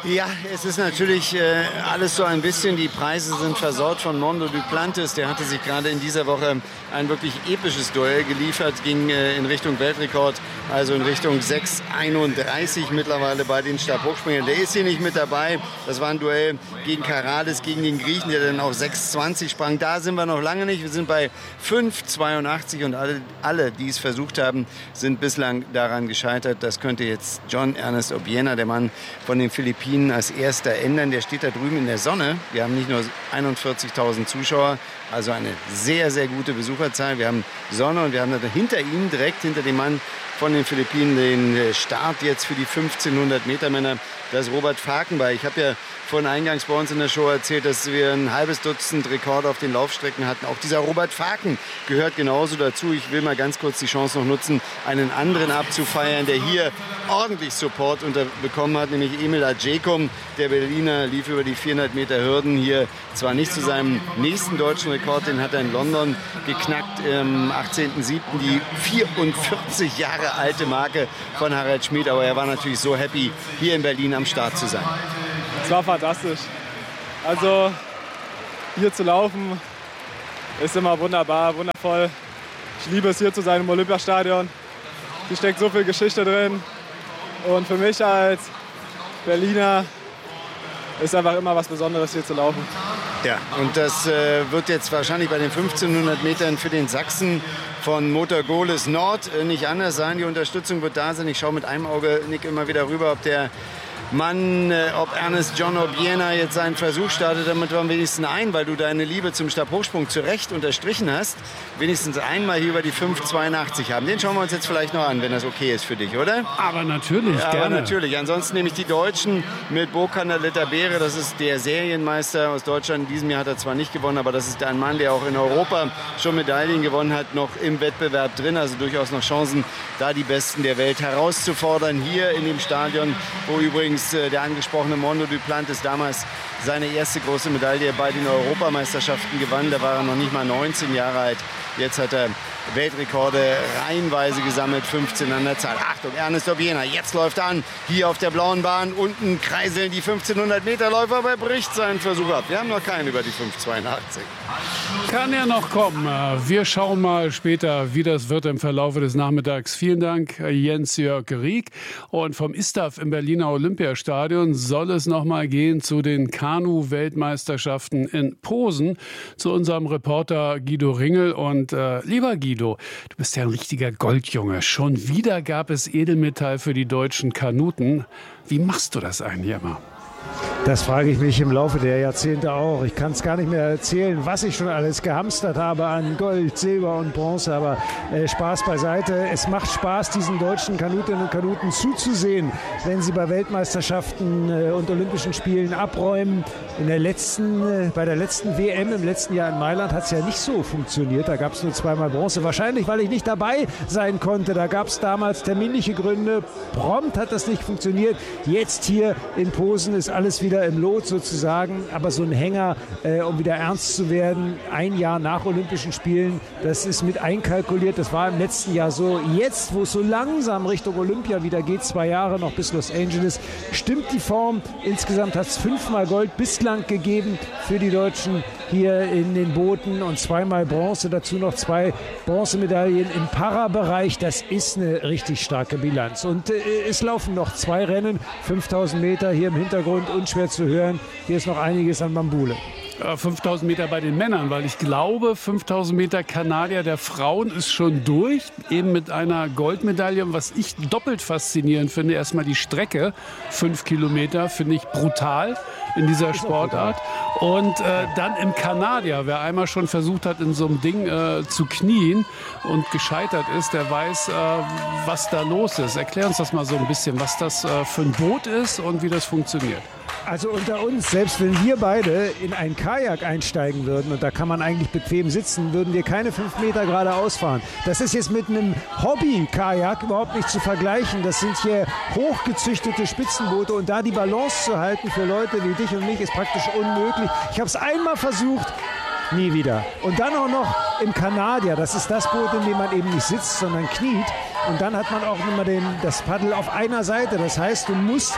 Ja, es ist natürlich äh, alles so ein bisschen, die Preise sind versaut von Mondo Duplantis. Der hatte sich gerade in dieser Woche ein wirklich episches Duell geliefert, ging äh, in Richtung Weltrekord, also in Richtung sechs einunddreißig mittlerweile bei den Stabhochspringern. Der ist hier nicht mit dabei. Das war ein Duell gegen Karades, gegen den Griechen, der dann auch sechs zwanzig sprang. Da sind wir noch lange nicht. Wir sind bei fünf zweiundachtzig und alle, alle, die es versucht haben, sind bislang daran gescheitert. Das könnte jetzt John Ernest Obiena, der Mann von den Philippinen, als erster ändern. Der steht da drüben in der Sonne. Wir haben nicht nur einundvierzigtausend Zuschauer, also eine sehr, sehr gute Besucherzahl. Wir haben Sonne und wir haben hinter ihm, direkt hinter dem Mann von den Philippinen, den Start jetzt für die fünfzehnhundert Meter Männer. Das ist Robert Fakenberg. Ich habe ja vorhin eingangs bei uns in der Show erzählt, dass wir ein halbes Dutzend Rekorde auf den Laufstrecken hatten. Auch dieser Robert Faken gehört genauso dazu. Ich will mal ganz kurz die Chance noch nutzen, einen anderen abzufeiern, der hier ordentlich Support bekommen hat, nämlich Emil Adjekum. Der Berliner lief über die vierhundert Meter Hürden hier zwar nicht zu seinem nächsten deutschen Rekord, den hat er in London geknackt, am achtzehnten siebten die vierundvierzig Jahre alte Marke von Harald Schmid, aber er war natürlich so happy, hier in Berlin am Start zu sein.
Es war fantastisch. Also hier zu laufen ist immer wunderbar, wundervoll. Ich liebe es, hier zu sein im Olympiastadion. Hier steckt so viel Geschichte drin. Und für mich als Berliner ist einfach immer was Besonderes, hier zu laufen.
Ja, und das äh, wird jetzt wahrscheinlich bei den fünfzehnhundert Metern für den Sachsen von Motor Gohlis Nord äh, nicht anders sein. Die Unterstützung wird da sein. Ich schaue mit einem Auge, Nick, immer wieder rüber, ob der Mann, äh, ob Ernest John Obiena jetzt seinen Versuch startet, damit wir am wenigsten ein, weil du deine Liebe zum Stabhochsprung zu Recht unterstrichen hast, wenigstens einmal hier über die fünf zweiundachtzig haben. Den schauen wir uns jetzt vielleicht noch an, wenn das okay ist für dich, oder?
Aber natürlich,
ja,
gerne.
Aber natürlich. Ansonsten nehme ich die Deutschen mit Bokander Letterbeere. Das ist der Serienmeister aus Deutschland. In diesem Jahr hat er zwar nicht gewonnen, aber das ist ein Mann, der auch in Europa schon Medaillen gewonnen hat, noch im Wettbewerb drin. Also durchaus noch Chancen, da die Besten der Welt herauszufordern. Hier in dem Stadion, wo übrigens der angesprochene Mondo Duplantis damals seine erste große Medaille bei den Europameisterschaften gewann. Da war er noch nicht mal neunzehn Jahre alt. Jetzt hat er Weltrekorde reihenweise gesammelt, fünfzehn an der Zahl. Achtung, Ernest Obiena, jetzt läuft er an, hier auf der blauen Bahn. Unten kreiseln die fünfzehnhundert Meter Läufer, aber er bricht seinen Versuch ab. Wir haben noch keinen über die fünf zweiundachtzig.
Kann er noch kommen. Wir schauen mal später, wie das wird im Verlauf des Nachmittags. Vielen Dank, Jens-Jörg Rieck. Und vom I S T A F im Berliner Olympiastadion soll es noch mal gehen zu den Kanu-Weltmeisterschaften in Posen, zu unserem Reporter Guido Ringel. Und äh, lieber Guido, du bist ja ein richtiger Goldjunge. Schon wieder gab es Edelmetall für die deutschen Kanuten. Wie machst du das eigentlich immer?
Das frage ich mich im Laufe der Jahrzehnte auch. Ich kann es gar nicht mehr erzählen, was ich schon alles gehamstert habe an Gold, Silber und Bronze. Aber äh, Spaß beiseite. Es macht Spaß, diesen deutschen Kanutinnen und Kanuten zuzusehen, wenn sie bei Weltmeisterschaften äh, und Olympischen Spielen abräumen. In der letzten, äh, bei der letzten W M im letzten Jahr in Mailand hat es ja nicht so funktioniert. Da gab es nur zweimal Bronze. Wahrscheinlich, weil ich nicht dabei sein konnte. Da gab es damals terminliche Gründe. Prompt hat das nicht funktioniert. Jetzt hier in Posen ist alles wieder im Lot sozusagen, aber so ein Hänger, äh, um wieder ernst zu werden, ein Jahr nach Olympischen Spielen, das ist mit einkalkuliert, das war im letzten Jahr so. Jetzt, wo es so langsam Richtung Olympia wieder geht, zwei Jahre noch bis Los Angeles, stimmt die Form. Insgesamt hat es fünfmal Gold bislang gegeben für die Deutschen hier in den Booten und zweimal Bronze, dazu noch zwei Bronzemedaillen im Para-Bereich. Das ist eine richtig starke Bilanz. Und äh, es laufen noch zwei Rennen, fünftausend Meter hier im Hintergrund, unschwer zu hören. Hier ist noch einiges an Bambule.
fünftausend Meter bei den Männern, weil ich glaube, fünftausend Meter Kanadier der Frauen ist schon durch, eben mit einer Goldmedaille. Und was ich doppelt faszinierend finde, erstmal die Strecke, fünf Kilometer, finde ich brutal in dieser Sportart. Und äh, dann im Kanadier, wer einmal schon versucht hat, in so einem Ding äh, zu knien und gescheitert ist, der weiß, äh, was da los ist. Erklär uns das mal so ein bisschen, was das äh, für ein Boot ist und wie das funktioniert.
Also unter uns, selbst wenn wir beide in ein Kajak einsteigen würden, und da kann man eigentlich bequem sitzen, würden wir keine fünf Meter geradeaus fahren. Das ist jetzt mit einem Hobby-Kajak überhaupt nicht zu vergleichen. Das sind hier hochgezüchtete Spitzenboote und da die Balance zu halten für Leute wie dich und mich ist praktisch unmöglich. Ich habe es einmal versucht, nie wieder. Und dann auch noch im Kanadier. Das ist das Boot, in dem man eben nicht sitzt, sondern kniet. Und dann hat man auch immer den, das Paddel auf einer Seite. Das heißt, du musst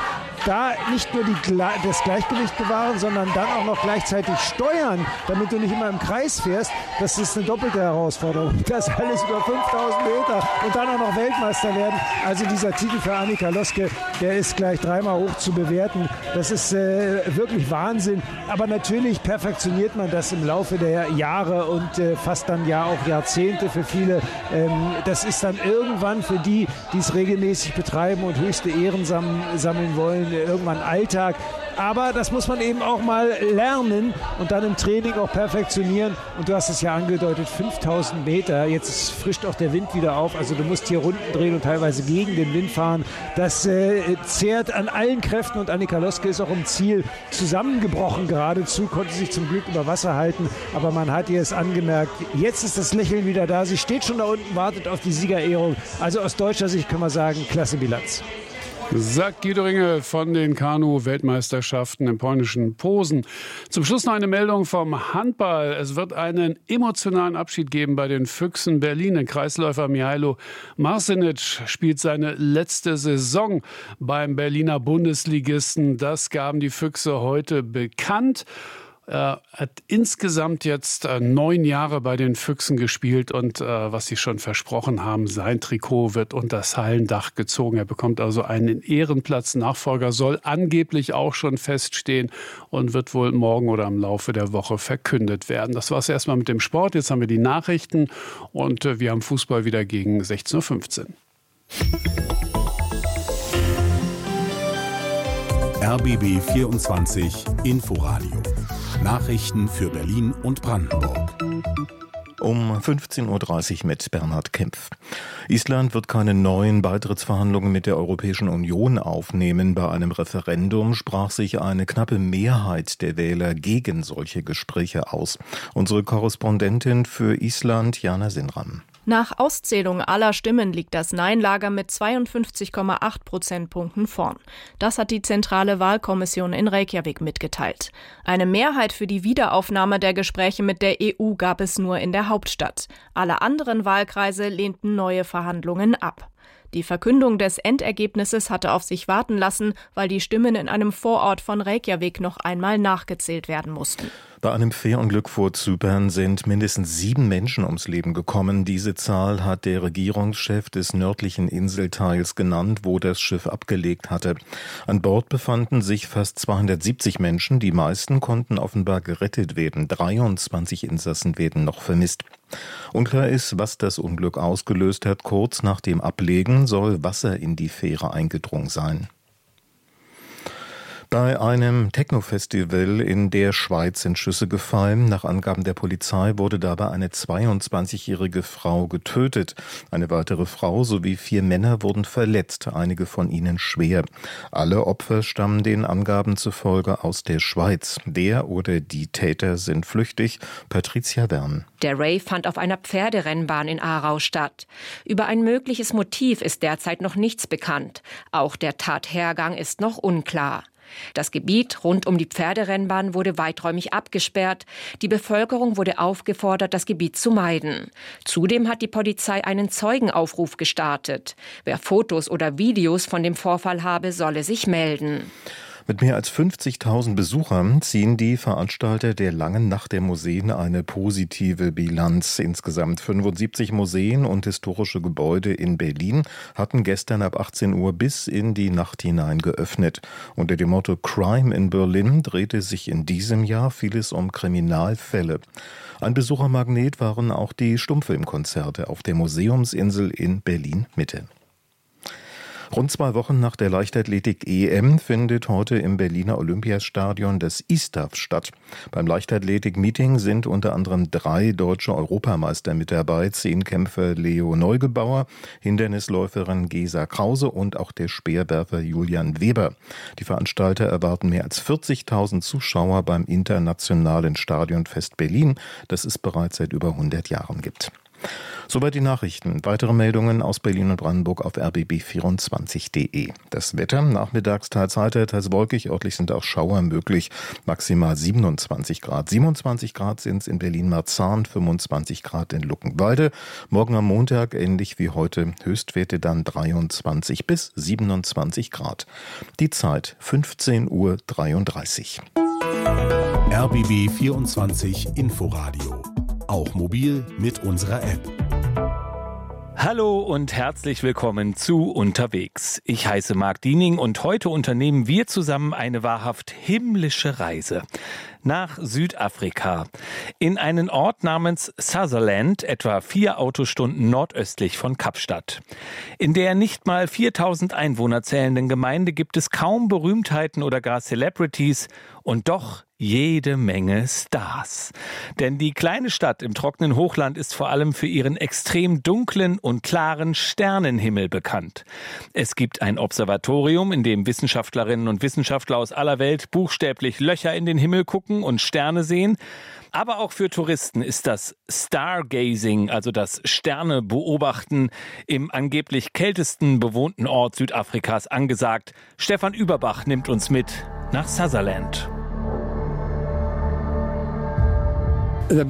da nicht nur die, das Gleichgewicht bewahren, sondern dann auch noch gleichzeitig steuern, damit du nicht immer im Kreis fährst, das ist eine doppelte Herausforderung. Das alles über fünftausend Meter und dann auch noch Weltmeister werden. Also dieser Titel für Annika Loske, der ist gleich dreimal hoch zu bewerten. Das ist äh, wirklich Wahnsinn. Aber natürlich perfektioniert man das im Laufe der Jahre und äh, fast dann ja auch Jahrzehnte für viele. Ähm, das ist dann irgendwann für die, die es regelmäßig betreiben und höchste Ehren sam- sammeln wollen, irgendwann Alltag. Aber das muss man eben auch mal lernen und dann im Training auch perfektionieren. Und du hast es ja angedeutet, fünftausend Meter. Jetzt frischt auch der Wind wieder auf. Also du musst hier Runden drehen und teilweise gegen den Wind fahren. Das äh, zehrt an allen Kräften. Und Annika Loske ist auch im Ziel zusammengebrochen geradezu, konnte sich zum Glück über Wasser halten. Aber man hat ihr es angemerkt. Jetzt ist das Lächeln wieder da. Sie steht schon da unten, wartet auf die Siegerehrung. Also aus deutscher Sicht können wir sagen, klasse Bilanz.
Sagt Guido Ringel von den Kanu-Weltmeisterschaften im polnischen Posen. Zum Schluss noch eine Meldung vom Handball. Es wird einen emotionalen Abschied geben bei den Füchsen Berlin. Der Kreisläufer Mihailo Marcinic spielt seine letzte Saison beim Berliner Bundesligisten. Das gaben die Füchse heute bekannt. Er hat insgesamt jetzt äh, neun Jahre bei den Füchsen gespielt und äh, was sie schon versprochen haben, sein Trikot wird unter das Hallendach gezogen. Er bekommt also einen Ehrenplatz. Nachfolger soll angeblich auch schon feststehen und wird wohl morgen oder im Laufe der Woche verkündet werden. Das war es erstmal mit dem Sport. Jetzt haben wir die Nachrichten und äh, wir haben Fußball wieder gegen sechzehn Uhr fünfzehn.
R B B vierundzwanzig Inforadio. Nachrichten für Berlin und Brandenburg.
Um fünfzehn Uhr dreißig mit Bernhard Kempf. Island wird keine neuen Beitrittsverhandlungen mit der Europäischen Union aufnehmen. Bei einem Referendum sprach sich eine knappe Mehrheit der Wähler gegen solche Gespräche aus. Unsere Korrespondentin für Island, Jana Sinram.
Nach Auszählung aller Stimmen liegt das Nein-Lager mit zweiundfünfzig Komma acht Prozentpunkten vorn. Das hat die zentrale Wahlkommission in Reykjavik mitgeteilt. Eine Mehrheit für die Wiederaufnahme der Gespräche mit der E U gab es nur in der Hauptstadt. Alle anderen Wahlkreise lehnten neue Verhandlungen ab. Die Verkündung des Endergebnisses hatte auf sich warten lassen, weil die Stimmen in einem Vorort von Reykjavik noch einmal nachgezählt werden mussten.
Bei einem Fährunglück vor Zypern sind mindestens sieben Menschen ums Leben gekommen. Diese Zahl hat der Regierungschef des nördlichen Inselteils genannt, wo das Schiff abgelegt hatte. An Bord befanden sich fast zweihundertsiebzig Menschen. Die meisten konnten offenbar gerettet werden. dreiundzwanzig Insassen werden noch vermisst. Unklar ist, was das Unglück ausgelöst hat. Kurz nach dem Ablegen soll Wasser in die Fähre eingedrungen sein. Bei einem Techno-Festival in der Schweiz sind Schüsse gefallen. Nach Angaben der Polizei wurde dabei eine zweiundzwanzigjährige Frau getötet. Eine weitere Frau sowie vier Männer wurden verletzt, einige von ihnen schwer. Alle Opfer stammen den Angaben zufolge aus der Schweiz. Der oder die Täter sind flüchtig. Patricia Wern.
Der Rave fand auf einer Pferderennbahn in Aarau statt. Über ein mögliches Motiv ist derzeit noch nichts bekannt. Auch der Tathergang ist noch unklar. Das Gebiet rund um die Pferderennbahn wurde weiträumig abgesperrt. Die Bevölkerung wurde aufgefordert, das Gebiet zu meiden. Zudem hat die Polizei einen Zeugenaufruf gestartet. Wer Fotos oder Videos von dem Vorfall habe, solle sich melden.
Mit mehr als fünfzigtausend Besuchern ziehen die Veranstalter der Langen Nacht der Museen eine positive Bilanz. Insgesamt fünfundsiebzig Museen und historische Gebäude in Berlin hatten gestern ab achtzehn Uhr bis in die Nacht hinein geöffnet. Unter dem Motto Crime in Berlin drehte sich in diesem Jahr vieles um Kriminalfälle. Ein Besuchermagnet waren auch die Stummfilmkonzerte auf der Museumsinsel in Berlin-Mitte. Rund zwei Wochen nach der Leichtathletik-E M findet heute im Berliner Olympiastadion das I S T A F statt. Beim Leichtathletik-Meeting sind unter anderem drei deutsche Europameister mit dabei, Zehnkämpfer Leo Neugebauer, Hindernisläuferin Gesa Krause und auch der Speerwerfer Julian Weber. Die Veranstalter erwarten mehr als vierzigtausend Zuschauer beim Internationalen Stadionfest Berlin, das es bereits seit über hundert Jahren gibt. Soweit die Nachrichten. Weitere Meldungen aus Berlin und Brandenburg auf r b b vierundzwanzig punkt de. Das Wetter nachmittags teils heiter, teils wolkig. Örtlich sind auch Schauer möglich. Maximal siebenundzwanzig Grad. siebenundzwanzig Grad sind es in Berlin-Marzahn, fünfundzwanzig Grad in Luckenwalde. Morgen am Montag, ähnlich wie heute, Höchstwerte dann dreiundzwanzig bis siebenundzwanzig Grad. Die Zeit fünfzehn Uhr dreiunddreißig.
R B B vierundzwanzig Inforadio. Auch mobil mit unserer App.
Hallo und herzlich willkommen zu Unterwegs. Ich heiße Marc Diening und heute unternehmen wir zusammen eine wahrhaft himmlische Reise nach Südafrika, in einen Ort namens Sutherland, etwa vier Autostunden nordöstlich von Kapstadt. In der nicht mal viertausend Einwohner zählenden Gemeinde gibt es kaum Berühmtheiten oder gar Celebrities und doch jede Menge Stars. Denn die kleine Stadt im trockenen Hochland ist vor allem für ihren extrem dunklen und klaren Sternenhimmel bekannt. Es gibt ein Observatorium, in dem Wissenschaftlerinnen und Wissenschaftler aus aller Welt buchstäblich Löcher in den Himmel gucken und Sterne sehen. Aber auch für Touristen ist das Stargazing, also das Sternebeobachten, im angeblich kältesten bewohnten Ort Südafrikas angesagt. Stefan Überbach nimmt uns mit nach Sutherland.
Das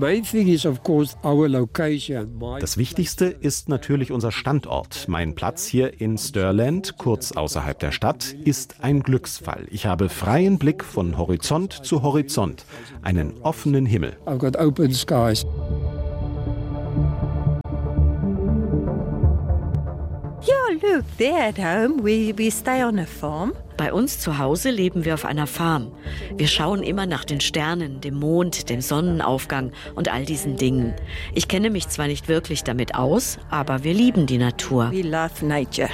Wichtigste ist natürlich unser Standort. Mein Platz hier in Stirland, kurz außerhalb der Stadt, ist ein Glücksfall. Ich habe freien Blick von Horizont zu Horizont, einen offenen Himmel. I've got open skies.
Yeah, look, there at home we, we stay on a farm. Bei uns zu Hause leben wir auf einer Farm. Wir schauen immer nach den Sternen, dem Mond, dem Sonnenaufgang und all diesen Dingen. Ich kenne mich zwar nicht wirklich damit aus, aber wir lieben die Natur. We love nature.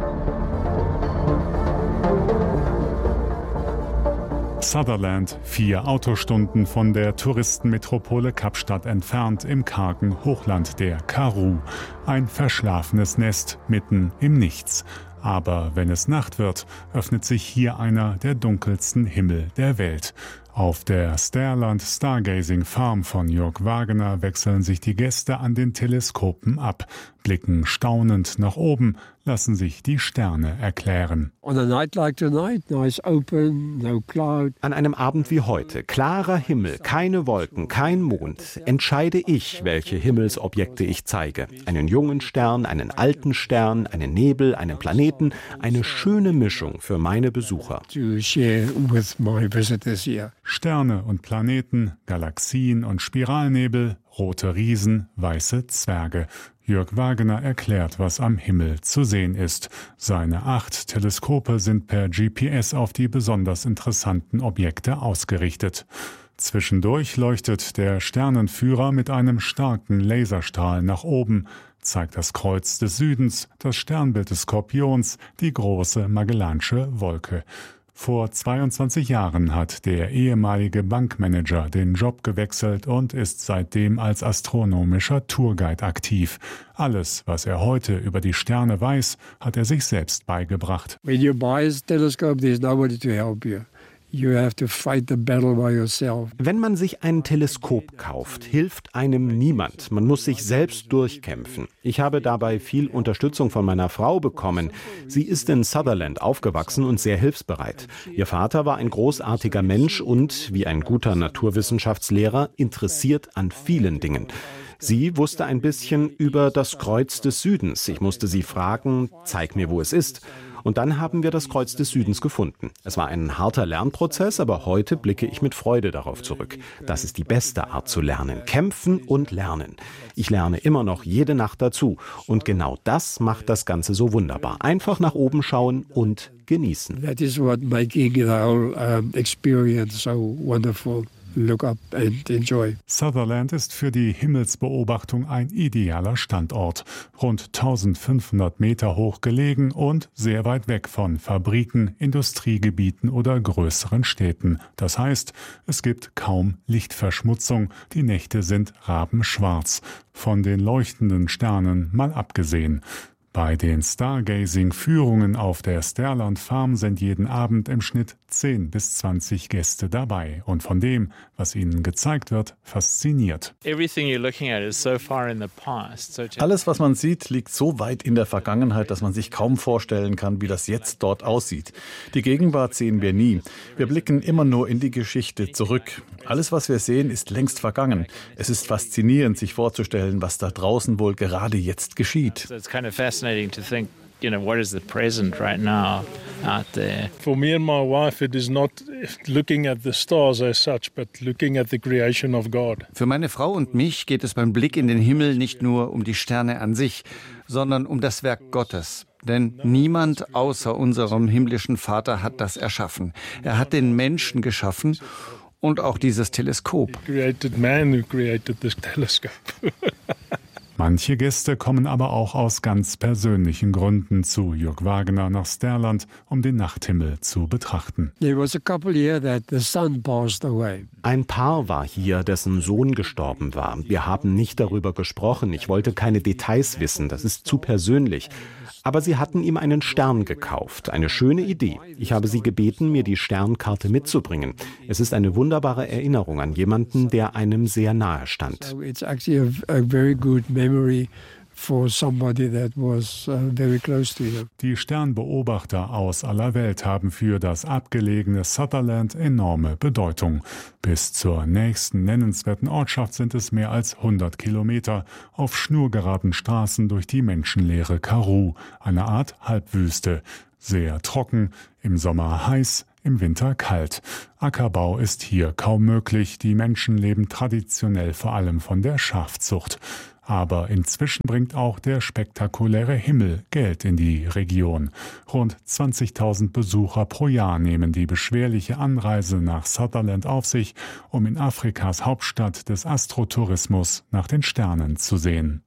Sutherland, vier Autostunden von der Touristenmetropole Kapstadt entfernt im kargen Hochland der Karoo. Ein verschlafenes Nest mitten im Nichts. Aber wenn es Nacht wird, öffnet sich hier einer der dunkelsten Himmel der Welt. Auf der Stirland Stargazing Farm von Jörg Wagener wechseln sich die Gäste an den Teleskopen ab, blicken staunend nach oben, lassen sich die Sterne erklären.
On a night like tonight, nice open, no cloud. An einem Abend wie heute, klarer Himmel, keine Wolken, kein Mond, entscheide ich, welche Himmelsobjekte ich zeige. Einen jungen Stern, einen alten Stern, einen Nebel, einen Planeten, eine schöne Mischung für meine Besucher.
To share with my visitors here. Sterne und Planeten, Galaxien und Spiralnebel, rote Riesen, weiße Zwerge. Jörg Wagener erklärt, was am Himmel zu sehen ist. Seine acht Teleskope sind per G P S auf die besonders interessanten Objekte ausgerichtet. Zwischendurch leuchtet der Sternenführer mit einem starken Laserstrahl nach oben, zeigt das Kreuz des Südens, das Sternbild des Skorpions, die große Magellansche Wolke. Vor zweiundzwanzig Jahren hat der ehemalige Bankmanager den Job gewechselt und ist seitdem als astronomischer Tourguide aktiv. Alles, was er heute über die Sterne weiß, hat er sich selbst beigebracht.
When you buy a telescope, there's nobody to help you. You have to fight the battle by yourself. Wenn man sich ein Teleskop kauft, hilft einem niemand. Man muss sich selbst durchkämpfen. Ich habe dabei viel Unterstützung von meiner Frau bekommen. Sie ist in Sutherland aufgewachsen und sehr hilfsbereit. Ihr Vater war ein großartiger Mensch und, wie ein guter Naturwissenschaftslehrer, interessiert an vielen Dingen. Sie wusste ein bisschen über das Kreuz des Südens. Ich musste sie fragen, zeig mir, wo es ist. Und dann haben wir das Kreuz des Südens gefunden. Es war ein harter Lernprozess, aber heute blicke ich mit Freude darauf zurück. Das ist die beste Art zu lernen. Kämpfen und lernen. Ich lerne immer noch jede Nacht dazu. Und genau das macht das Ganze so wunderbar. Einfach nach oben schauen und genießen. That is what making the whole um, experience so wonderful. Look up and enjoy.
Sutherland ist für die Himmelsbeobachtung ein idealer Standort. Rund eintausendfünfhundert Meter hoch gelegen und sehr weit weg von Fabriken, Industriegebieten oder größeren Städten. Das heißt, es gibt kaum Lichtverschmutzung. Die Nächte sind rabenschwarz. Von den leuchtenden Sternen mal abgesehen. Bei den Stargazing-Führungen auf der Stirland Farm sind jeden Abend im Schnitt zehn bis zwanzig Gäste dabei und von dem, was ihnen gezeigt wird, fasziniert.
Alles, was man sieht, liegt so weit in der Vergangenheit, dass man sich kaum vorstellen kann, wie das jetzt dort aussieht. Die Gegenwart sehen wir nie. Wir blicken immer nur in die Geschichte zurück. Alles, was wir sehen, ist längst vergangen. Es ist faszinierend, sich vorzustellen, was da draußen wohl gerade jetzt geschieht.
You know, what is the present right now out there?
For me and my wife, it is not looking at the stars as such, but looking at the creation of God.
Für meine Frau und mich geht es beim Blick in den Himmel nicht nur um die Sterne an sich, sondern um das Werk Gottes. Denn niemand außer unserem himmlischen Vater hat das erschaffen. Er hat den Menschen geschaffen und auch dieses Teleskop.
He created man who created this telescope.
Manche Gäste kommen aber auch aus ganz persönlichen Gründen zu Jörg Wagner nach Sterland, um den Nachthimmel zu betrachten.
Ein Paar war hier, dessen Sohn gestorben war. Wir haben nicht darüber gesprochen. Ich wollte keine Details wissen. Das ist zu persönlich. Aber sie hatten ihm einen Stern gekauft. Eine schöne Idee. Ich habe sie gebeten, mir die Sternkarte mitzubringen. Es ist eine wunderbare Erinnerung an jemanden, der einem sehr nahe stand.
So it's actually a, a very good memory for somebody that was uh, very close to you.
Die Sternbeobachter aus aller Welt haben für das abgelegene Sutherland enorme Bedeutung. Bis zur nächsten nennenswerten Ortschaft sind es mehr als hundert Kilometer auf schnurgeraden Straßen durch die menschenleere Karoo, eine Art Halbwüste. Sehr trocken, im Sommer heiß, im Winter kalt. Ackerbau ist hier kaum möglich. Die Menschen leben traditionell vor allem von der Schafzucht. Aber inzwischen bringt auch der spektakuläre Himmel Geld in die Region. Rund zwanzigtausend Besucher pro Jahr nehmen die beschwerliche Anreise nach Sutherland auf sich, um in Afrikas Hauptstadt des Astrotourismus nach den Sternen zu sehen.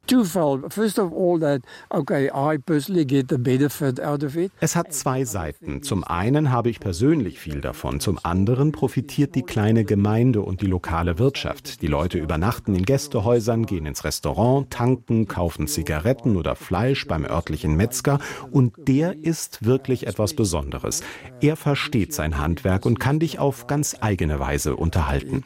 Es hat zwei Seiten. Zum einen habe ich persönlich viel davon, zum anderen profitiert die kleine Gemeinde und die lokale Wirtschaft. Die Leute übernachten in Gästehäusern, gehen ins Restaurant, tanken, kaufen Zigaretten oder Fleisch beim örtlichen Metzger und der ist wirklich etwas Besonderes. Er versteht sein Handwerk und kann dich auf ganz eigene Weise unterhalten.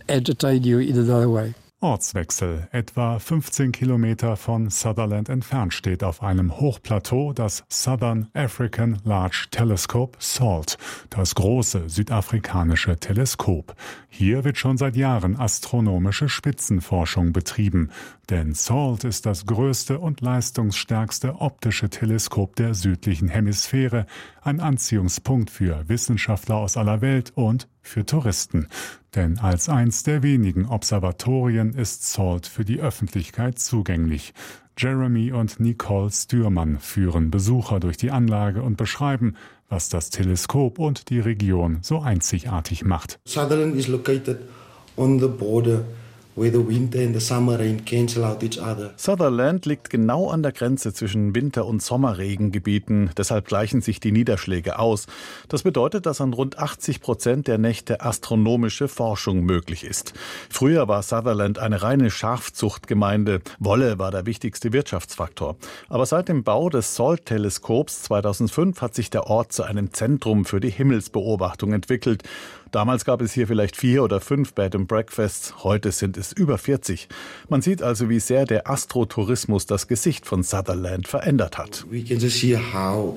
Ortswechsel. Etwa fünfzehn Kilometer von Sutherland entfernt steht auf einem Hochplateau das Southern African Large Telescope SALT, das große südafrikanische Teleskop. Hier wird schon seit Jahren astronomische Spitzenforschung betrieben, denn SALT ist das größte und leistungsstärkste optische Teleskop der südlichen Hemisphäre, ein Anziehungspunkt für Wissenschaftler aus aller Welt und für Touristen. Denn als eins der wenigen Observatorien ist SALT für die Öffentlichkeit zugänglich. Jeremy und Nicole Stürmann führen Besucher durch die Anlage und beschreiben, was das Teleskop und die Region so einzigartig macht.
Sutherland is located on the border where the winter and the summer rain cancel out each other.
Sutherland liegt genau an der Grenze zwischen Winter- und Sommerregengebieten. Deshalb gleichen sich die Niederschläge aus. Das bedeutet, dass an rund achtzig Prozent der Nächte astronomische Forschung möglich ist. Früher war Sutherland eine reine Schafzuchtgemeinde. Wolle war der wichtigste Wirtschaftsfaktor. Aber seit dem Bau des SALT-Teleskops zweitausendfünf hat sich der Ort zu einem Zentrum für die Himmelsbeobachtung entwickelt. Damals gab es hier vielleicht vier oder fünf Bed and Breakfasts, heute sind es über vierzig. Man sieht also, wie sehr der Astrotourismus das Gesicht von Sutherland verändert hat.
We can just see how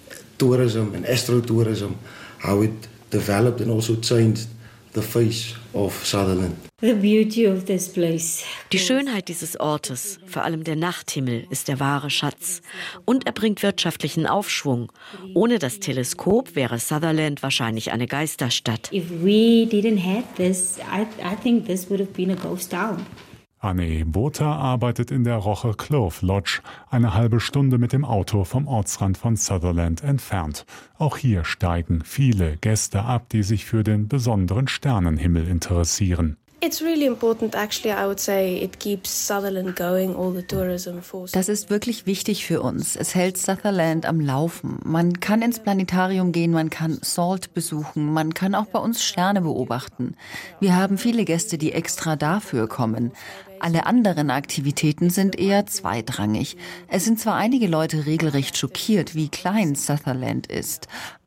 tourism and astrotourism, how it developed and also changed the face of Sutherland.
The beauty of this place. Die Schönheit dieses Ortes, vor allem der Nachthimmel, ist der wahre Schatz. Und er bringt wirtschaftlichen Aufschwung. Ohne das Teleskop wäre Sutherland wahrscheinlich eine Geisterstadt.
If we didn't have this, I, I think this would have been a ghost town.
Anne Botha arbeitet in der Roche Clove Lodge, eine halbe Stunde mit dem Auto vom Ortsrand von Sutherland entfernt. Auch hier steigen viele Gäste ab, die sich für den besonderen Sternenhimmel interessieren.
It's really important, actually, I would say it keeps Sutherland going, all the tourism forces.
Das ist wirklich wichtig für uns. Es hält Sutherland am Laufen. Man kann ins Planetarium gehen, man kann SALT besuchen, man kann auch bei uns Sterne beobachten. Wir haben viele Gäste, die extra dafür kommen. Alle anderen Aktivitäten sind eher zweitrangig. Es sind zwar einige Leute regelrecht schockiert, wie klein Sutherland ist,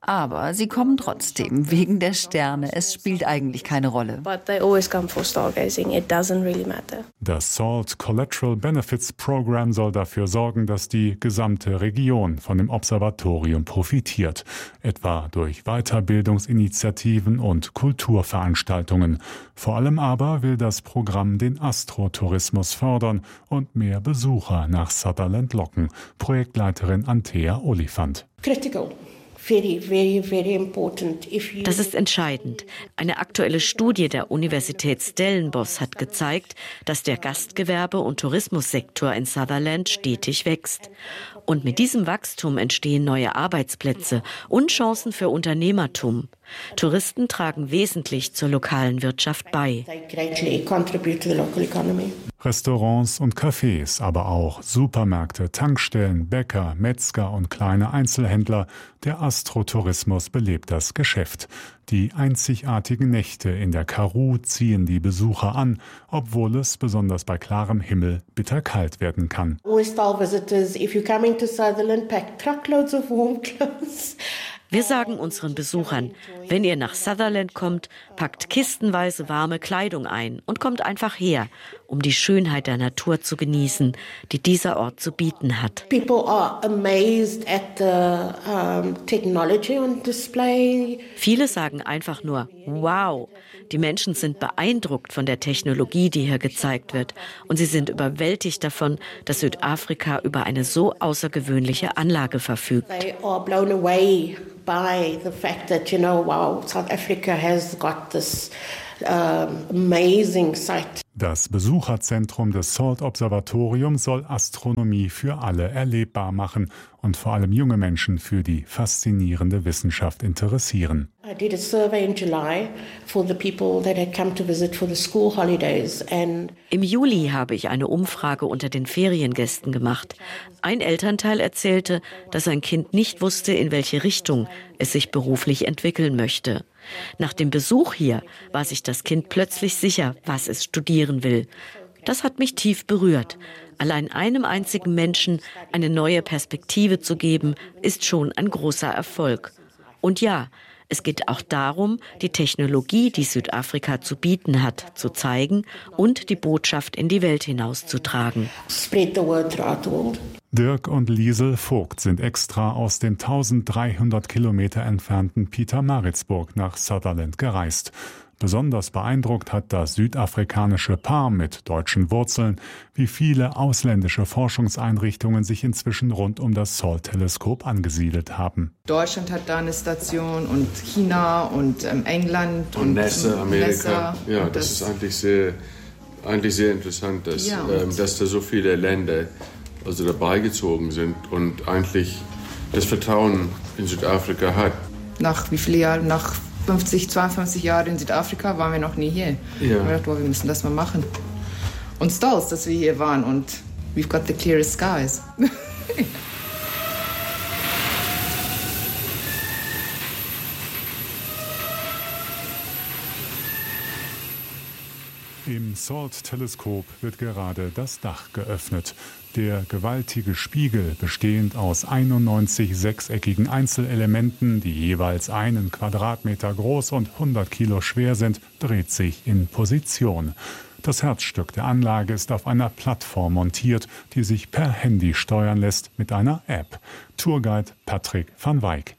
Aber sie kommen trotzdem, wegen der Sterne. Es spielt eigentlich keine Rolle.
But they always come for stargazing. It doesn't really matter.
Das SALT Collateral Benefits Program soll dafür sorgen, dass die gesamte Region von dem Observatorium profitiert, etwa durch Weiterbildungsinitiativen und Kulturveranstaltungen. Vor allem aber will das Programm den Astrotourismus fördern und mehr Besucher nach Sutherland locken. Projektleiterin Antea Oliphant.
Critical. Very, very, very important. If you
Das ist entscheidend. Eine aktuelle Studie der Universität Stellenbosch hat gezeigt, dass der Gastgewerbe- und Tourismussektor in Sutherland stetig wächst. Und mit diesem Wachstum entstehen neue Arbeitsplätze und Chancen für Unternehmertum. Touristen tragen wesentlich zur lokalen Wirtschaft bei.
they greatly contribute to the local economy.
Restaurants und Cafés, aber auch Supermärkte, Tankstellen, Bäcker, Metzger und kleine Einzelhändler. Der Astrotourismus belebt das Geschäft. Die einzigartigen Nächte in der Karoo ziehen die Besucher an, obwohl es besonders bei klarem Himmel bitterkalt werden kann.
Always tell visitors, if you're coming to Sutherland, pack truckloads of warm clothes.
Wir sagen unseren Besuchern, wenn ihr nach Sutherland kommt, packt kistenweise warme Kleidung ein und kommt einfach her, um die Schönheit der Natur zu genießen, die dieser Ort zu bieten hat.
People are amazed at the um, technology on display.
Viele sagen einfach nur, wow. Die Menschen sind beeindruckt von der Technologie, die hier gezeigt wird. Und sie sind überwältigt davon, dass Südafrika über eine so außergewöhnliche Anlage verfügt.
They are blown away by the fact that, you know, wow, South Africa has got this um, amazing site.
Das Besucherzentrum des SALT-Observatoriums soll Astronomie für alle erlebbar machen und vor allem junge Menschen für die faszinierende Wissenschaft interessieren.
I did a survey in July for the people that had come to visit for the school holidays and
Im Juli habe ich eine Umfrage unter den Feriengästen gemacht. Ein Elternteil erzählte, dass sein Kind nicht wusste, in welche Richtung es sich beruflich entwickeln möchte. Nach dem Besuch hier war sich das Kind plötzlich sicher, was es studieren will. Das hat mich tief berührt. Allein einem einzigen Menschen eine neue Perspektive zu geben, ist schon ein großer Erfolg. Und ja, es geht auch darum, die Technologie, die Südafrika zu bieten hat, zu zeigen und die Botschaft in die Welt hinauszutragen.
spread the word throughout the world.
Dirk und Liesel Vogt sind extra aus dem dreizehnhundert Kilometer entfernten Pietermaritzburg nach Sutherland gereist. Besonders beeindruckt hat das südafrikanische Paar mit deutschen Wurzeln, wie viele ausländische Forschungseinrichtungen sich inzwischen rund um das SALT-Teleskop angesiedelt haben.
Deutschland hat da eine Station und China und ähm, England
und, und NASA, Amerika.
NASA.
Ja, das, das ist eigentlich sehr, eigentlich sehr interessant, dass,
ja,
ähm, dass da so viele Länder also dabei gezogen sind und eigentlich das Vertrauen in Südafrika hat.
Nach wie vielen Jahren? Nach fünfzig, zweiundfünfzig Jahren in Südafrika waren wir noch nie hier.
Ja.
Wir haben gedacht, oh, wir müssen das mal machen. Und stolz, dass wir hier waren und we've got the clearest skies.
Im SALT-Teleskop wird gerade das Dach geöffnet. Der gewaltige Spiegel, bestehend aus einundneunzig sechseckigen Einzelelementen, die jeweils einen Quadratmeter groß und hundert Kilo schwer sind, dreht sich in Position. Das Herzstück der Anlage ist auf einer Plattform montiert, die sich per Handy steuern lässt mit einer App. Tourguide Patrick van Wyk.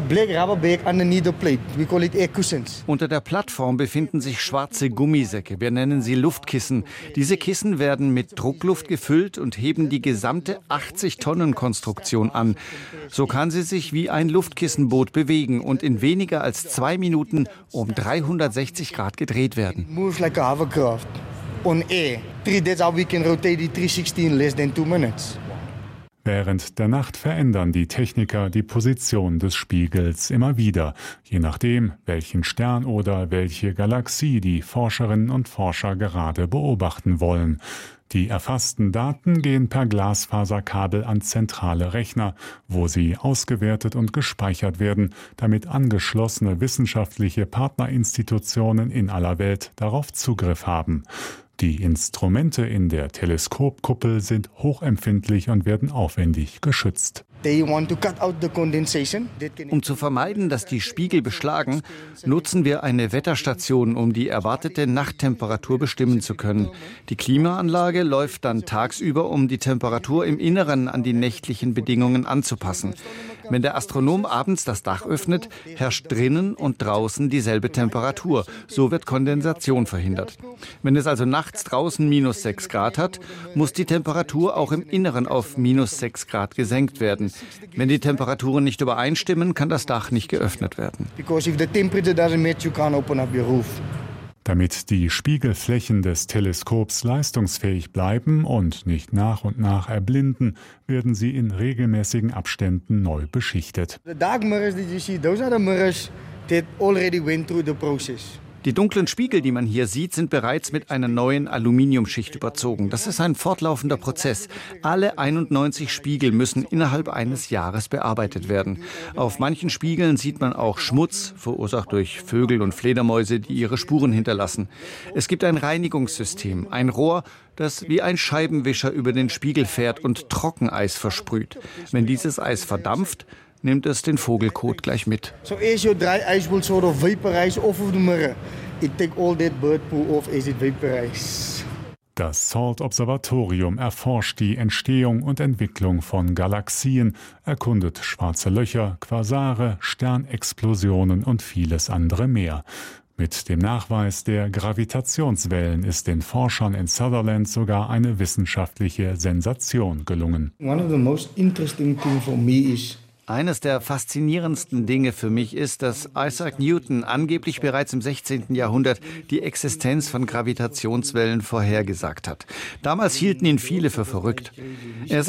Unter der Plattform befinden sich schwarze Gummisäcke. Wir nennen sie Luftkissen. Diese Kissen werden mit Druckluft gefüllt und heben die gesamte achtzig-Tonnen-Konstruktion an. So kann sie sich wie ein Luftkissenboot bewegen und in weniger als zwei Minuten um dreihundertsechzig Grad gedreht werden.
Moves like a hovercraft on air. Three that's how we can rotate the three sixty in less than two minutes.
Während der Nacht verändern die Techniker die Position des Spiegels immer wieder, je nachdem, welchen Stern oder welche Galaxie die Forscherinnen und Forscher gerade beobachten wollen. Die erfassten Daten gehen per Glasfaserkabel an zentrale Rechner, wo sie ausgewertet und gespeichert werden, damit angeschlossene wissenschaftliche Partnerinstitutionen in aller Welt darauf Zugriff haben. Die Instrumente in der Teleskopkuppel sind hochempfindlich und werden aufwendig geschützt.
Um zu vermeiden, dass die Spiegel beschlagen, nutzen wir eine Wetterstation, um die erwartete Nachttemperatur bestimmen zu können. Die Klimaanlage läuft dann tagsüber, um die Temperatur im Inneren an die nächtlichen Bedingungen anzupassen. Wenn der Astronom abends das Dach öffnet, herrscht drinnen und draußen dieselbe Temperatur. So wird Kondensation verhindert. Wenn es also nachts draußen minus sechs Grad hat, muss die Temperatur auch im Inneren auf minus sechs Grad gesenkt werden. Wenn die Temperaturen nicht übereinstimmen, kann das Dach nicht geöffnet werden.
Damit die Spiegelflächen des Teleskops leistungsfähig bleiben und nicht nach und nach erblinden, werden sie in regelmäßigen Abständen neu beschichtet.
Die dunklen Spiegel, die man hier sieht, sind bereits mit einer neuen Aluminiumschicht überzogen. Das ist ein fortlaufender Prozess. Alle einundneunzig Spiegel müssen innerhalb eines Jahres bearbeitet werden. Auf manchen Spiegeln sieht man auch Schmutz, verursacht durch Vögel und Fledermäuse, die ihre Spuren hinterlassen. Es gibt ein Reinigungssystem, ein Rohr, das wie ein Scheibenwischer über den Spiegel fährt und Trockeneis versprüht. Wenn dieses Eis verdampft, nimmt es den Vogelkot gleich mit.
So as your dry ice will sort of vaporize off of the mirror. It take all that bird poo off as it vaporizes.
Das SALT-Observatorium erforscht die Entstehung und Entwicklung von Galaxien, erkundet schwarze Löcher, Quasare, Sternexplosionen und vieles andere mehr. Mit dem Nachweis der Gravitationswellen ist den Forschern in Sutherland sogar eine wissenschaftliche Sensation gelungen.
One of the most interesting things for me is
Eines der faszinierendsten Dinge für mich ist, dass Isaac Newton angeblich bereits im sechzehnten Jahrhundert die Existenz von Gravitationswellen vorhergesagt hat. Damals hielten ihn viele für verrückt. Er